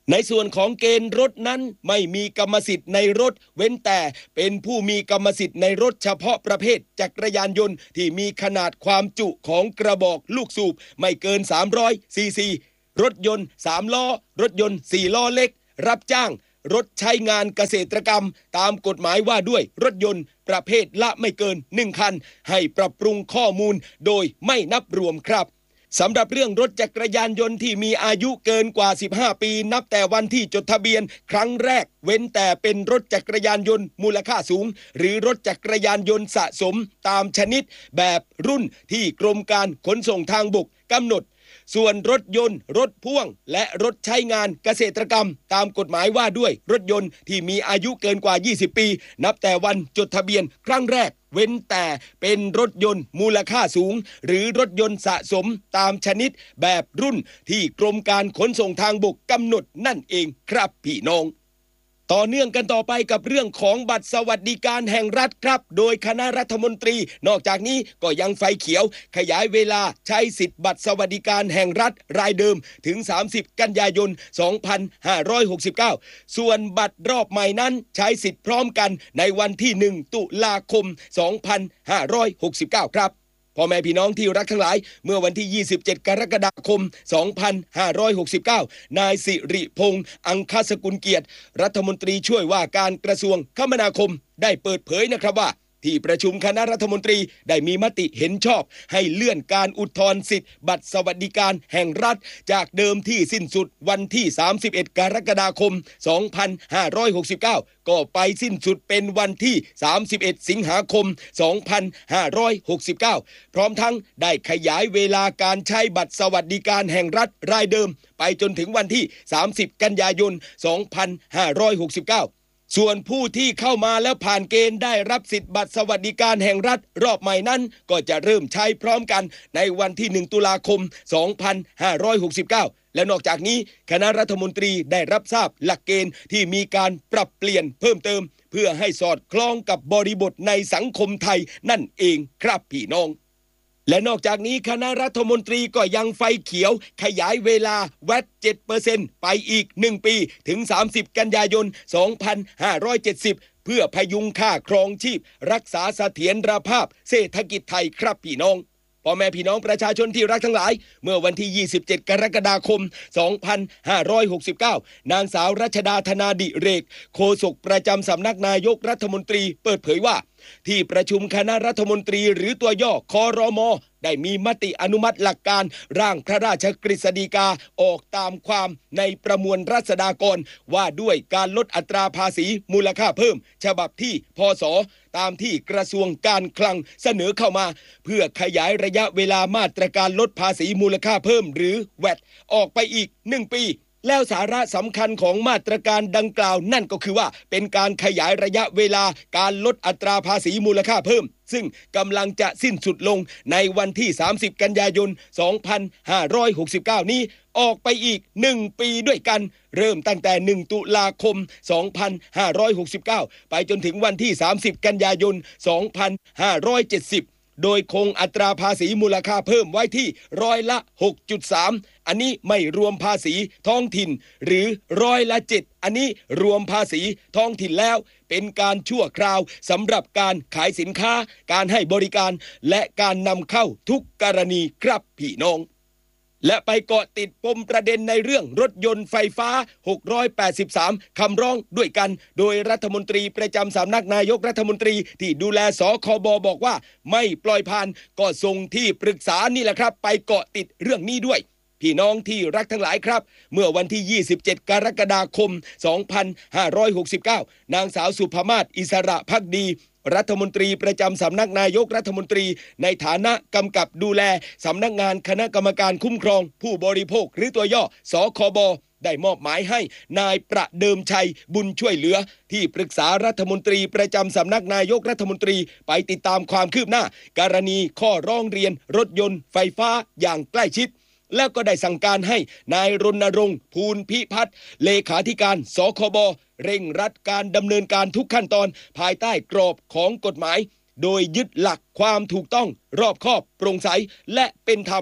ในส่วนของเกณฑ์รถนั้นไม่มีกรรมสิทธิ์ในรถเว้นแต่เป็นผู้มีกรรมสิทธิ์ในรถเฉพาะประเภทจักรยานยนต์ที่มีขนาดความจุของกระบอกลูกสูบไม่เกินสามร้อยซีซีรถยนต์สามล้อรถยนต์สี่ล้อเล็กรับจ้างรถใช้งานเกษตรกรรมตามกฎหมายว่าด้วยรถยนต์ประเภทละไม่เกินหนึ่งคันให้ปรับปรุงข้อมูลโดยไม่นับรวมครับสำหรับเรื่องรถจักรยานยนต์ที่มีอายุเกินกว่าสิบห้าปีนับแต่วันที่จดทะเบียนครั้งแรกเว้นแต่เป็นรถจักรยานยนต์มูลค่าสูงหรือรถจักรยานยนต์สะสมตามชนิดแบบรุ่นที่กรมการขนส่งทางบกกำหนดส่วนรถยนต์รถพ่วงและรถใช้งานเกษตรกรรมตามกฎหมายว่าด้วยรถยนต์ที่มีอายุเกินกว่ายี่สิบปีนับแต่วันจดทะเบียนครั้งแรกเว้นแต่เป็นรถยนต์มูลค่าสูงหรือรถยนต์สะสมตามชนิดแบบรุ่นที่กรมการขนส่งทางบกกำหนดนั่นเองครับพี่น้องต่อเนื่องกันต่อไปกับเรื่องของบัตรสวัสดิการแห่งรัฐครับโดยคณะรัฐมนตรีนอกจากนี้ก็ยังไฟเขียวขยายเวลาใช้สิทธิ์บัตรสวัสดิการแห่งรัฐรายเดิมถึงสามสิบกันยายนสองพันห้าร้อยหกสิบเก้าส่วนบัตรรอบใหม่นั้นใช้สิทธิ์พร้อมกันในวันที่หนึ่งตุลาคมสองพันห้าร้อยหกสิบเก้าครับพ่อแม่พี่น้องที่รักทั้งหลายเมื่อวันที่ยี่สิบเจ็ดกรกฎาคมสองพันห้าร้อยหกสิบเก้านายสิริพงษ์อังคสกุลเกียรติรัฐมนตรีช่วยว่าการกระทรวงคมนาคมได้เปิดเผยนะครับว่าที่ประชุมคณะรัฐมนตรีได้มีมติเห็นชอบให้เลื่อนการอุทธรณ์สิทธิ์บัตรสวัสดิการแห่งรัฐจากเดิมที่สิ้นสุดวันที่สามสิบเอ็ดกรกฎาคมสองพันห้าร้อยหกสิบเก้าก็ไปสิ้นสุดเป็นวันที่สามสิบเอ็ดสิงหาคมสองพันห้าร้อยหกสิบเก้าพร้อมทั้งได้ขยายเวลาการใช้บัตรสวัสดิการแห่งรัฐรายเดิมไปจนถึงวันที่สามสิบกันยายนสองพันห้าร้อยหกสิบเก้าส่วนผู้ที่เข้ามาแล้วผ่านเกณฑ์ได้รับสิทธิ์บัตรสวัสดิการแห่งรัฐรอบใหม่นั้นก็จะเริ่มใช้พร้อมกันในวันที่หนึ่งตุลาคมสองพันห้าร้อยหกสิบเก้าและนอกจากนี้คณะรัฐมนตรีได้รับทราบหลักเกณฑ์ที่มีการปรับเปลี่ยนเพิ่มเติมเพื่อให้สอดคล้องกับบริบทในสังคมไทยนั่นเองครับพี่น้องและนอกจากนี้คณะรัฐมนตรีก็ยังไฟเขียวขยายเวลา แวต เจ็ดเปอร์เซ็นต์ ไปอีกหนึ่งปีถึงสามสิบกันยายนสองพันห้าร้อยเจ็ดสิบเพื่อพยุงค่าครองชีพรักษาเสถียรภาพเศรษฐกิจไทยครับพี่น้องพ่อแม่พี่น้องประชาชนที่รักทั้งหลายเมื่อวันที่ยี่สิบเจ็ดกรกฎาคมสองพันห้าร้อยหกสิบเก้านางสาวรัชดาธนาดิเรกโฆษกประจำสำนักนายกรัฐมนตรีเปิดเผยว่าที่ประชุมคณะรัฐมนตรีหรือตัวย่อครม.ได้มีมติอนุมัติหลักการร่างพระราชกฤษฎีกาออกตามความในประมวลราษฎากรว่าด้วยการลดอัตราภาษีมูลค่าเพิ่มฉบับที่พ.ศ.ตามที่กระทรวงการคลังเสนอเข้ามาเพื่อขยายระยะเวลามาตรการลดภาษีมูลค่าเพิ่มหรือ แวต ออกไปอีกหนึ่งปีแล้วสาระสำคัญของมาตรการดังกล่าวนั่นก็คือว่าเป็นการขยายระยะเวลาการลดอัตราภาษีมูลค่าเพิ่มซึ่งกำลังจะสิ้นสุดลงในวันที่สามสิบกันยายนสองพันห้าร้อยหกสิบเก้านี้ออกไปอีกหนึ่งปีด้วยกันเริ่มตั้งแต่หนึ่งตุลาคมสองพันห้าร้อยหกสิบเก้าไปจนถึงวันที่สามสิบกันยายนสองพันห้าร้อยเจ็ดสิบโดยคงอัตราภาษีมูลค่าเพิ่มไว้ที่ร้อยละ หกจุดสาม อันนี้ไม่รวมภาษีท้องถิ่นหรือร้อยละเจ็ดอันนี้รวมภาษีท้องถิ่นแล้วเป็นการชั่วคราวสำหรับการขายสินค้าการให้บริการและการนำเข้าทุกกรณีครับพี่น้องและไปเกาะติดปมประเด็นในเรื่องรถยนต์ไฟฟ้าหกร้อยแปดสิบสามคำร้องด้วยกันโดยรัฐมนตรีประจำสำนักนายกรัฐมนตรีที่ดูแลสคบบอกว่าไม่ปล่อยผ่านก็ส่งที่ปรึกษานี่แหละครับไปเกาะติดเรื่องนี้ด้วยพี่น้องที่รักทั้งหลายครับเมื่อวันที่ยี่สิบเจ็ดกรกฎาคมสองพันห้าร้อยหกสิบเก้านางสาวสุภมาศอิสระภักดีรัฐมนตรีประจำสำนักนายกรัฐมนตรีในฐานะกำกับดูแลสำนักงานคณะกรรมการคุ้มครองผู้บริโภคหรือตัวย่อสคบได้มอบหมายให้นายประเดิมชัยบุญช่วยเหลือที่ปรึกษารัฐมนตรีประจำสำนักนายกรัฐมนตรีไปติดตามความคืบหน้ากรณีข้อร้องเรียนรถยนต์ไฟฟ้าอย่างใกล้ชิดแล้วก็ได้สั่งการให้นายรณรงค์ภูลพิพัฒน์เลขาธิการสคบเร่งรัดการดำเนินการทุกขั้นตอนภายใต้กรอบของกฎหมายโดยยึดหลักความถูกต้องรอบคอบโปร่งใสและเป็นธรรม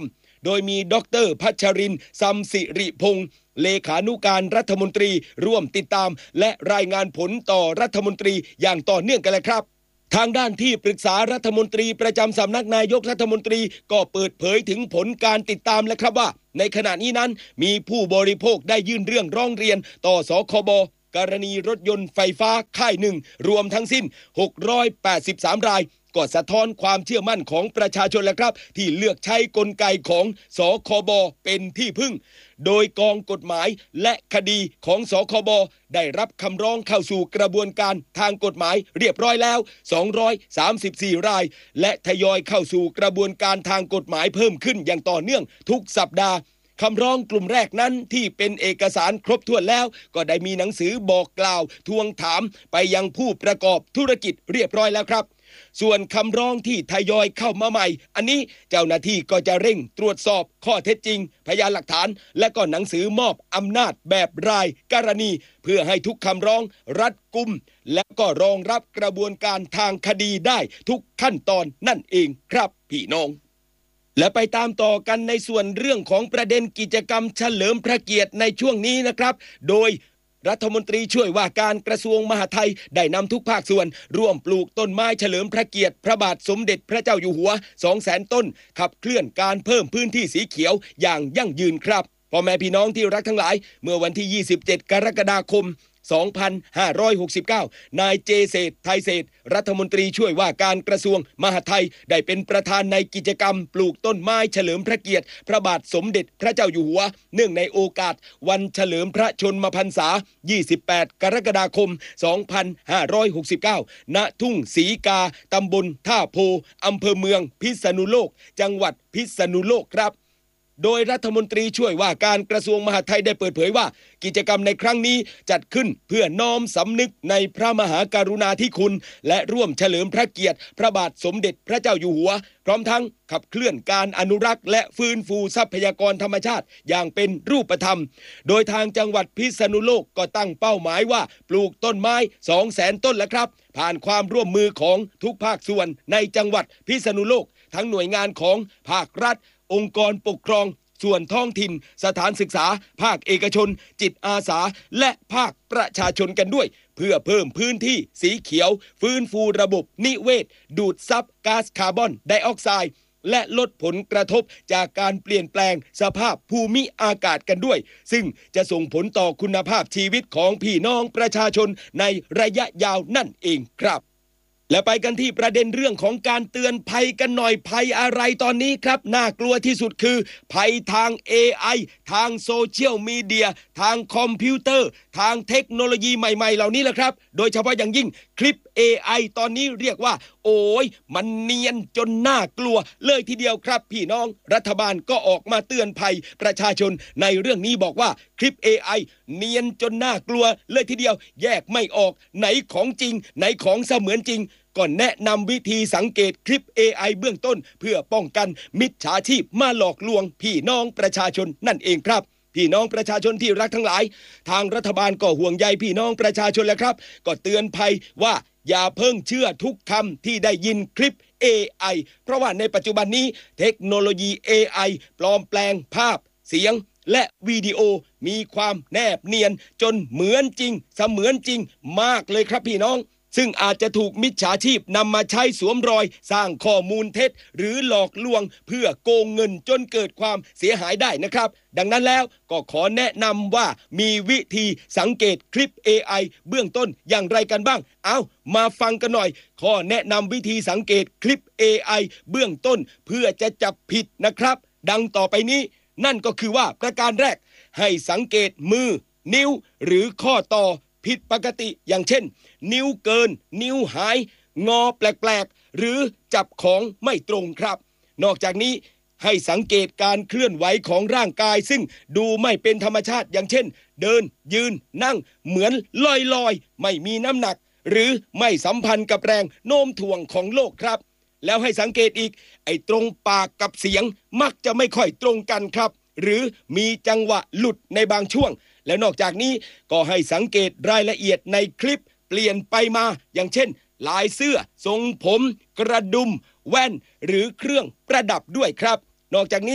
โดยมีดร.พัชรินทร์ซัมสิริพงษ์เลขานุการรัฐมนตรีร่วมติดตามและรายงานผลต่อรัฐมนตรีอย่างต่อเนื่องกันเลยครับทางด้านที่ปรึกษารัฐมนตรีประจำสำนักนายกรัฐมนตรีก็เปิดเผยถึงผลการติดตามและครับว่าในขณะนี้นั้นมีผู้บริโภคได้ยื่นเรื่องร้องเรียนต่อสคบกรณีรถยนต์ไฟฟ้าค่ายหนึ่งรวมทั้งสิ้นหกร้อยแปดสิบสามรายก็สะท้อนความเชื่อมั่นของประชาชนแล้วครับที่เลือกใช้กลไกของสคบเป็นที่พึ่งโดยกองกฎหมายและคดีของสคบได้รับคำร้องเข้าสู่กระบวนการทางกฎหมายเรียบร้อยแล้วสองร้อยสามสิบสี่รายและทยอยเข้าสู่กระบวนการทางกฎหมายเพิ่มขึ้นอย่างต่อเนื่องทุกสัปดาห์คำร้องกลุ่มแรกนั้นที่เป็นเอกสารครบถ้วนแล้วก็ได้มีหนังสือบอกกล่าวทวงถามไปยังผู้ประกอบธุรกิจเรียบร้อยแล้วครับส่วนคำร้องที่ทยอยเข้ามาใหม่อันนี้เจ้าหน้าที่ก็จะเร่งตรวจสอบข้อเท็จจริงพยานหลักฐานและก็หนังสือมอบอำนาจแบบรายกรณีเพื่อให้ทุกคำร้องรัดกุมและก็รองรับกระบวนการทางคดีได้ทุกขั้นตอนนั่นเองครับพี่น้องและไปตามต่อกันในส่วนเรื่องของประเด็นกิจกรรมเฉลิมพระเกียรติในช่วงนี้นะครับโดยรัฐมนตรีช่วยว่าการกระทรวงมหาดไทยได้นำทุกภาคส่วนร่วมปลูกต้นไม้เฉลิมพระเกียรติพระบาทสมเด็จพระเจ้าอยู่หัว สองแสน ต้นขับเคลื่อนการเพิ่มพื้นที่สีเขียวอย่างยั่งยืนครับพ่อแม่พี่น้องที่รักทั้งหลายเมื่อวันที่ยี่สิบเจ็ดกรกฎาคมสองพันห้าร้อยหกสิบเก้านายเจเศรษฐ์ไทยเศรษฐ์รัฐมนตรีช่วยว่าการกระทรวงมหาดไทยได้เป็นประธานในกิจกรรมปลูกต้นไม้เฉลิมพระเกียรติพระบาทสมเด็จพระเจ้าอยู่หัวเนื่องในโอกาสวันเฉลิมพระชนมพรรษายี่สิบแปดกรกฎาคมสองพันห้าร้อยหกสิบเก้าณทุ่งศรีกาตำบลท่าโพอำเภอเมืองพิษณุโลกจังหวัดพิษณุโลกครับโดยรัฐมนตรีช่วยว่าการกระทรวงมหาดไทยได้เปิดเผยว่ากิจกรรมในครั้งนี้จัดขึ้นเพื่อน้อมสำนึกในพระมหากรุณาธิคุณและร่วมเฉลิมพระเกียรติพระบาทสมเด็จพระเจ้าอยู่หัวพร้อมทั้งขับเคลื่อนการอนุรักษ์และฟื้นฟูทรัพยากรธรรมชาติอย่างเป็นรูปธรรมโดยทางจังหวัดพิษณุโลกก็ตั้งเป้าหมายว่าปลูกต้นไม้ สองแสน ต้นแล้วครับผ่านความร่วมมือของทุกภาคส่วนในจังหวัดพิษณุโลกทั้งหน่วยงานของภาครัฐองค์กรปกครองส่วนท้องถิ่นสถานศึกษาภาคเอกชนจิตอาสาและภาคประชาชนกันด้วยเพื่อเพิ่มพื้นที่สีเขียวฟื้นฟูระบบนิเวศดูดซับก๊าซคาร์บอนไดออกไซด์และลดผลกระทบจากการเปลี่ยนแปลงสภาพภูมิอากาศกันด้วยซึ่งจะส่งผลต่อคุณภาพชีวิตของพี่น้องประชาชนในระยะยาวนั่นเองครับและไปกันที่ประเด็นเรื่องของการเตือนภัยกันหน่อยภัยอะไรตอนนี้ครับน่ากลัวที่สุดคือภัยทาง เอ ไอ ทางโซเชียลมีเดียทางคอมพิวเตอร์ทางเทคโนโลยีใหม่ๆเหล่านี้แหละครับโดยเฉพาะอย่างยิ่งคลิป เอ ไอ ตอนนี้เรียกว่าโอ้ยมันเนียนจนน่ากลัวเลยทีเดียวครับพี่น้องรัฐบาลก็ออกมาเตือนภัยประชาชนในเรื่องนี้บอกว่าคลิป เอ ไอ เนียนจนน่ากลัวเลยทีเดียวแยกไม่ออกไหนของจริงไหนของเสมือนจริงก่อนแนะนำวิธีสังเกตคลิป เอ ไอ เบื้องต้นเพื่อป้องกันมิจฉาชีพมาหลอกลวงพี่น้องประชาชนนั่นเองครับพี่น้องประชาชนที่รักทั้งหลายทางรัฐบาลก็ห่วงใยพี่น้องประชาชนแหละครับก็เตือนภัยว่าอย่าเพิ่งเชื่อทุกคำที่ได้ยินคลิป เอ ไอ เพราะว่าในปัจจุบันนี้เทคโนโลยี เอ ไอ ปลอมแปลงภาพเสียงและวิดีโอมีความแนบเนียนจนเหมือนจริงเสมือนจริงมากเลยครับพี่น้องซึ่งอาจจะถูกมิจฉาชีพนำมาใช้สวมรอยสร้างข้อมูลเท็จหรือหลอกลวงเพื่อโกงเงินจนเกิดความเสียหายได้นะครับดังนั้นแล้วก็ขอแนะนำว่ามีวิธีสังเกตคลิป เอ ไอ เบื้องต้นอย่างไรกันบ้างเอามาฟังกันหน่อยข้อแนะนำวิธีสังเกตคลิป เอ ไอ เบื้องต้นเพื่อจะจับผิดนะครับดังต่อไปนี้นั่นก็คือว่าประการแรกให้สังเกตมือนิ้วหรือข้อต่อผิดปกติอย่างเช่นนิ้วเกินนิ้วหายงอแปลกๆหรือจับของไม่ตรงครับนอกจากนี้ให้สังเกตการเคลื่อนไหวของร่างกายซึ่งดูไม่เป็นธรรมชาติอย่างเช่นเดินยืนนั่งเหมือนลอยๆไม่มีน้ำหนักหรือไม่สัมพันธ์กับแรงโน้มถ่วงของโลกครับแล้วให้สังเกตอีกไอ้ตรงปากกับเสียงมักจะไม่ค่อยตรงกันครับหรือมีจังหวะหลุดในบางช่วงและนอกจากนี้ก็ให้สังเกตรายละเอียดในคลิปเปลี่ยนไปมาอย่างเช่นลายเสื้อทรงผมกระดุมแว่นหรือเครื่องประดับด้วยครับนอกจากนี้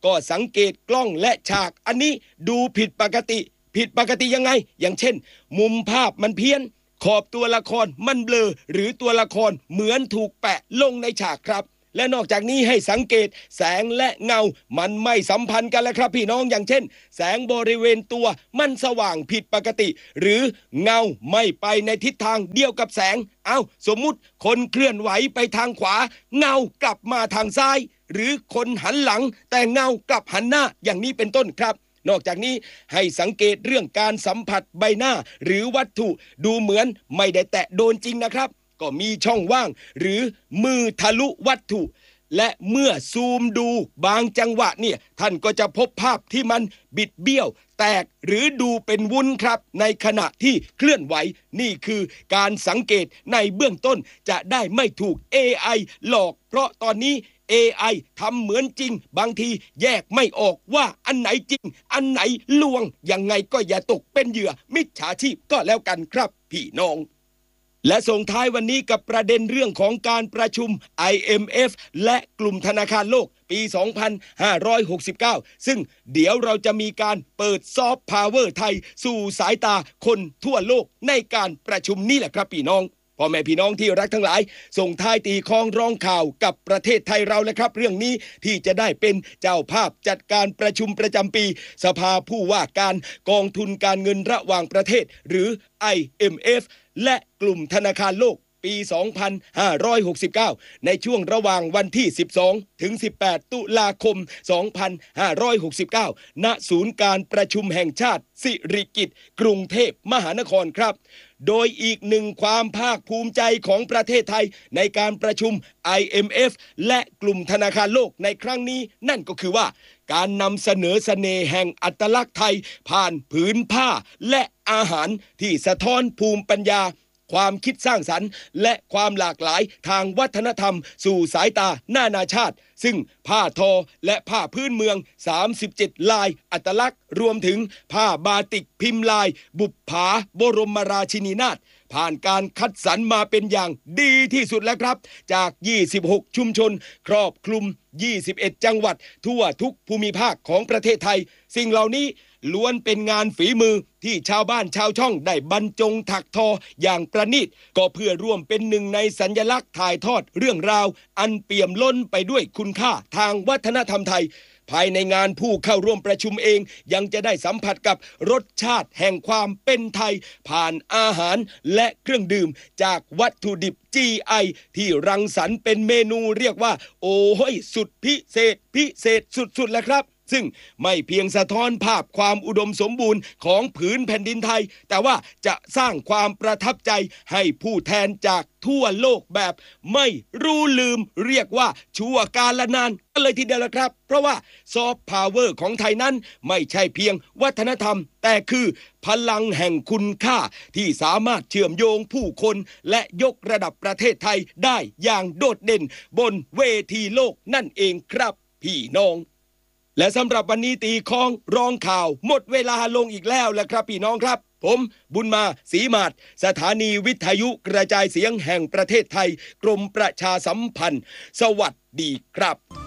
ก็สังเกตกล้องและฉากอันนี้ดูผิดปกติผิดปกติยังไงอย่างเช่นมุมภาพมันเพี้ยนขอบตัวละครมันเบลอหรือตัวละครเหมือนถูกแปะลงในฉากครับและนอกจากนี้ให้สังเกตแสงและเงามันไม่สัมพันธ์กันแล้วครับพี่น้องอย่างเช่นแสงบริเวณตัวมันสว่างผิดปกติหรือเงาไม่ไปในทิศทางเดียวกับแสงเอาสมมุติคนเคลื่อนไหวไปทางขวาเงากลับมาทางซ้ายหรือคนหันหลังแต่เงากลับหันหน้าอย่างนี้เป็นต้นครับนอกจากนี้ให้สังเกตเรื่องการสัมผัสใบหน้าหรือวัตถุดูเหมือนไม่ได้แตะโดนจริงนะครับก็มีช่องว่างหรือมือทะลุวัตถุและเมื่อซูมดูบางจังหวะเนี่ยท่านก็จะพบภาพที่มันบิดเบี้ยวแตกหรือดูเป็นวุ้นครับในขณะที่เคลื่อนไหวนี่คือการสังเกตในเบื้องต้นจะได้ไม่ถูก เอ ไอ หลอกเพราะตอนนี้ เอ ไอ ทำเหมือนจริงบางทีแยกไม่ออกว่าอันไหนจริงอันไหนลวงยังไงก็อย่าตกเป็นเหยื่อมิจฉาชีพก็แล้วกันครับพี่น้องและส่งท้ายวันนี้กับประเด็นเรื่องของการประชุม ไอ เอ็ม เอฟ และกลุ่มธนาคารโลกปี สองพันห้าร้อยหกสิบเก้า ซึ่งเดี๋ยวเราจะมีการเปิดซอฟต์พาวเวอร์ไทยสู่สายตาคนทั่วโลกในการประชุมนี้แหละครับพี่น้องพ่อแม่พี่น้องที่รักทั้งหลายส่งท้ายตีคล้องร้องข่าวกับประเทศไทยเราแล้วครับเรื่องนี้ที่จะได้เป็นเจ้าภาพจัดการประชุมประจำปีสภาผู้ว่าการกองทุนการเงินระหว่างประเทศหรือ ไอ เอ็ม เอฟ และกลุ่มธนาคารโลกปี สองพันห้าร้อยหกสิบเก้า ในช่วงระหว่างวันที่ สิบสอง ถึง สิบแปด ตุลาคม สองพันห้าร้อยหกสิบเก้า ณ ศูนย์การประชุมแห่งชาติสิริกิติ์กรุงเทพมหานครครับโดยอีกหนึ่งความภาคภูมิใจของประเทศไทยในการประชุม ไอ เอ็ม เอฟ และกลุ่มธนาคารโลกในครั้งนี้นั่นก็คือว่าการนำเสนอเสน่ห์แห่งอัตลักษณ์ไทยผ่านผืนผ้าและอาหารที่สะท้อนภูมิปัญญาความคิดสร้างสรรค์และความหลากหลายทางวัฒนธรรมสู่สายตานานาชาติซึ่งผ้าทอและผ้าพื้นเมืองสามสิบเจ็ดลายอัตลักษณ์รวมถึงผ้าบาติกพิมพ์ลายบุปผาบรมราชินีนาถผ่านการคัดสรรมาเป็นอย่างดีที่สุดแล้วครับจากยี่สิบหกชุมชนครอบคลุมยี่สิบเอ็ดจังหวัดทั่วทุกภูมิภาคของประเทศไทยสิ่งเหล่านี้ล้วนเป็นงานฝีมือที่ชาวบ้านชาวช่องได้บรรจงถักทออย่างประณีตก็เพื่อร่วมเป็นหนึ่งในสัญลักษณ์ถ่ายทอดเรื่องราวอันเปี่ยมล้นไปด้วยคุณค่าทางวัฒนธรรมไทยภายในงานผู้เข้าร่วมประชุมเองยังจะได้สัมผัสกับรสชาติแห่งความเป็นไทยผ่านอาหารและเครื่องดื่มจากวัตถุดิบ จี ไอ ที่รังสรรค์เป็นเมนูเรียกว่าโอ้ยสุดพิเศษพิเศษสุดๆแหละครับซึ่งไม่เพียงสะท้อนภาพความอุดมสมบูรณ์ของผืนแผ่นดินไทยแต่ว่าจะสร้างความประทับใจให้ผู้แทนจากทั่วโลกแบบไม่รู้ลืมเรียกว่าชั่วกาลนานกันเลยทีเดียวละครับเพราะว่าซอฟต์พาวเวอร์ของไทยนั้นไม่ใช่เพียงวัฒนธรรมแต่คือพลังแห่งคุณค่าที่สามารถเชื่อมโยงผู้คนและยกระดับประเทศไทยได้อย่างโดดเด่นบนเวทีโลกนั่นเองครับพี่น้องและสำหรับวันนี้ตีคล้องร้องข่าวหมดเวลาลงอีกแล้วแหละครับพี่น้องครับผมบุญมาศรีมาศสถานีวิทยุกระจายเสียงแห่งประเทศไทยกรมประชาสัมพันธ์สวัสดีครับ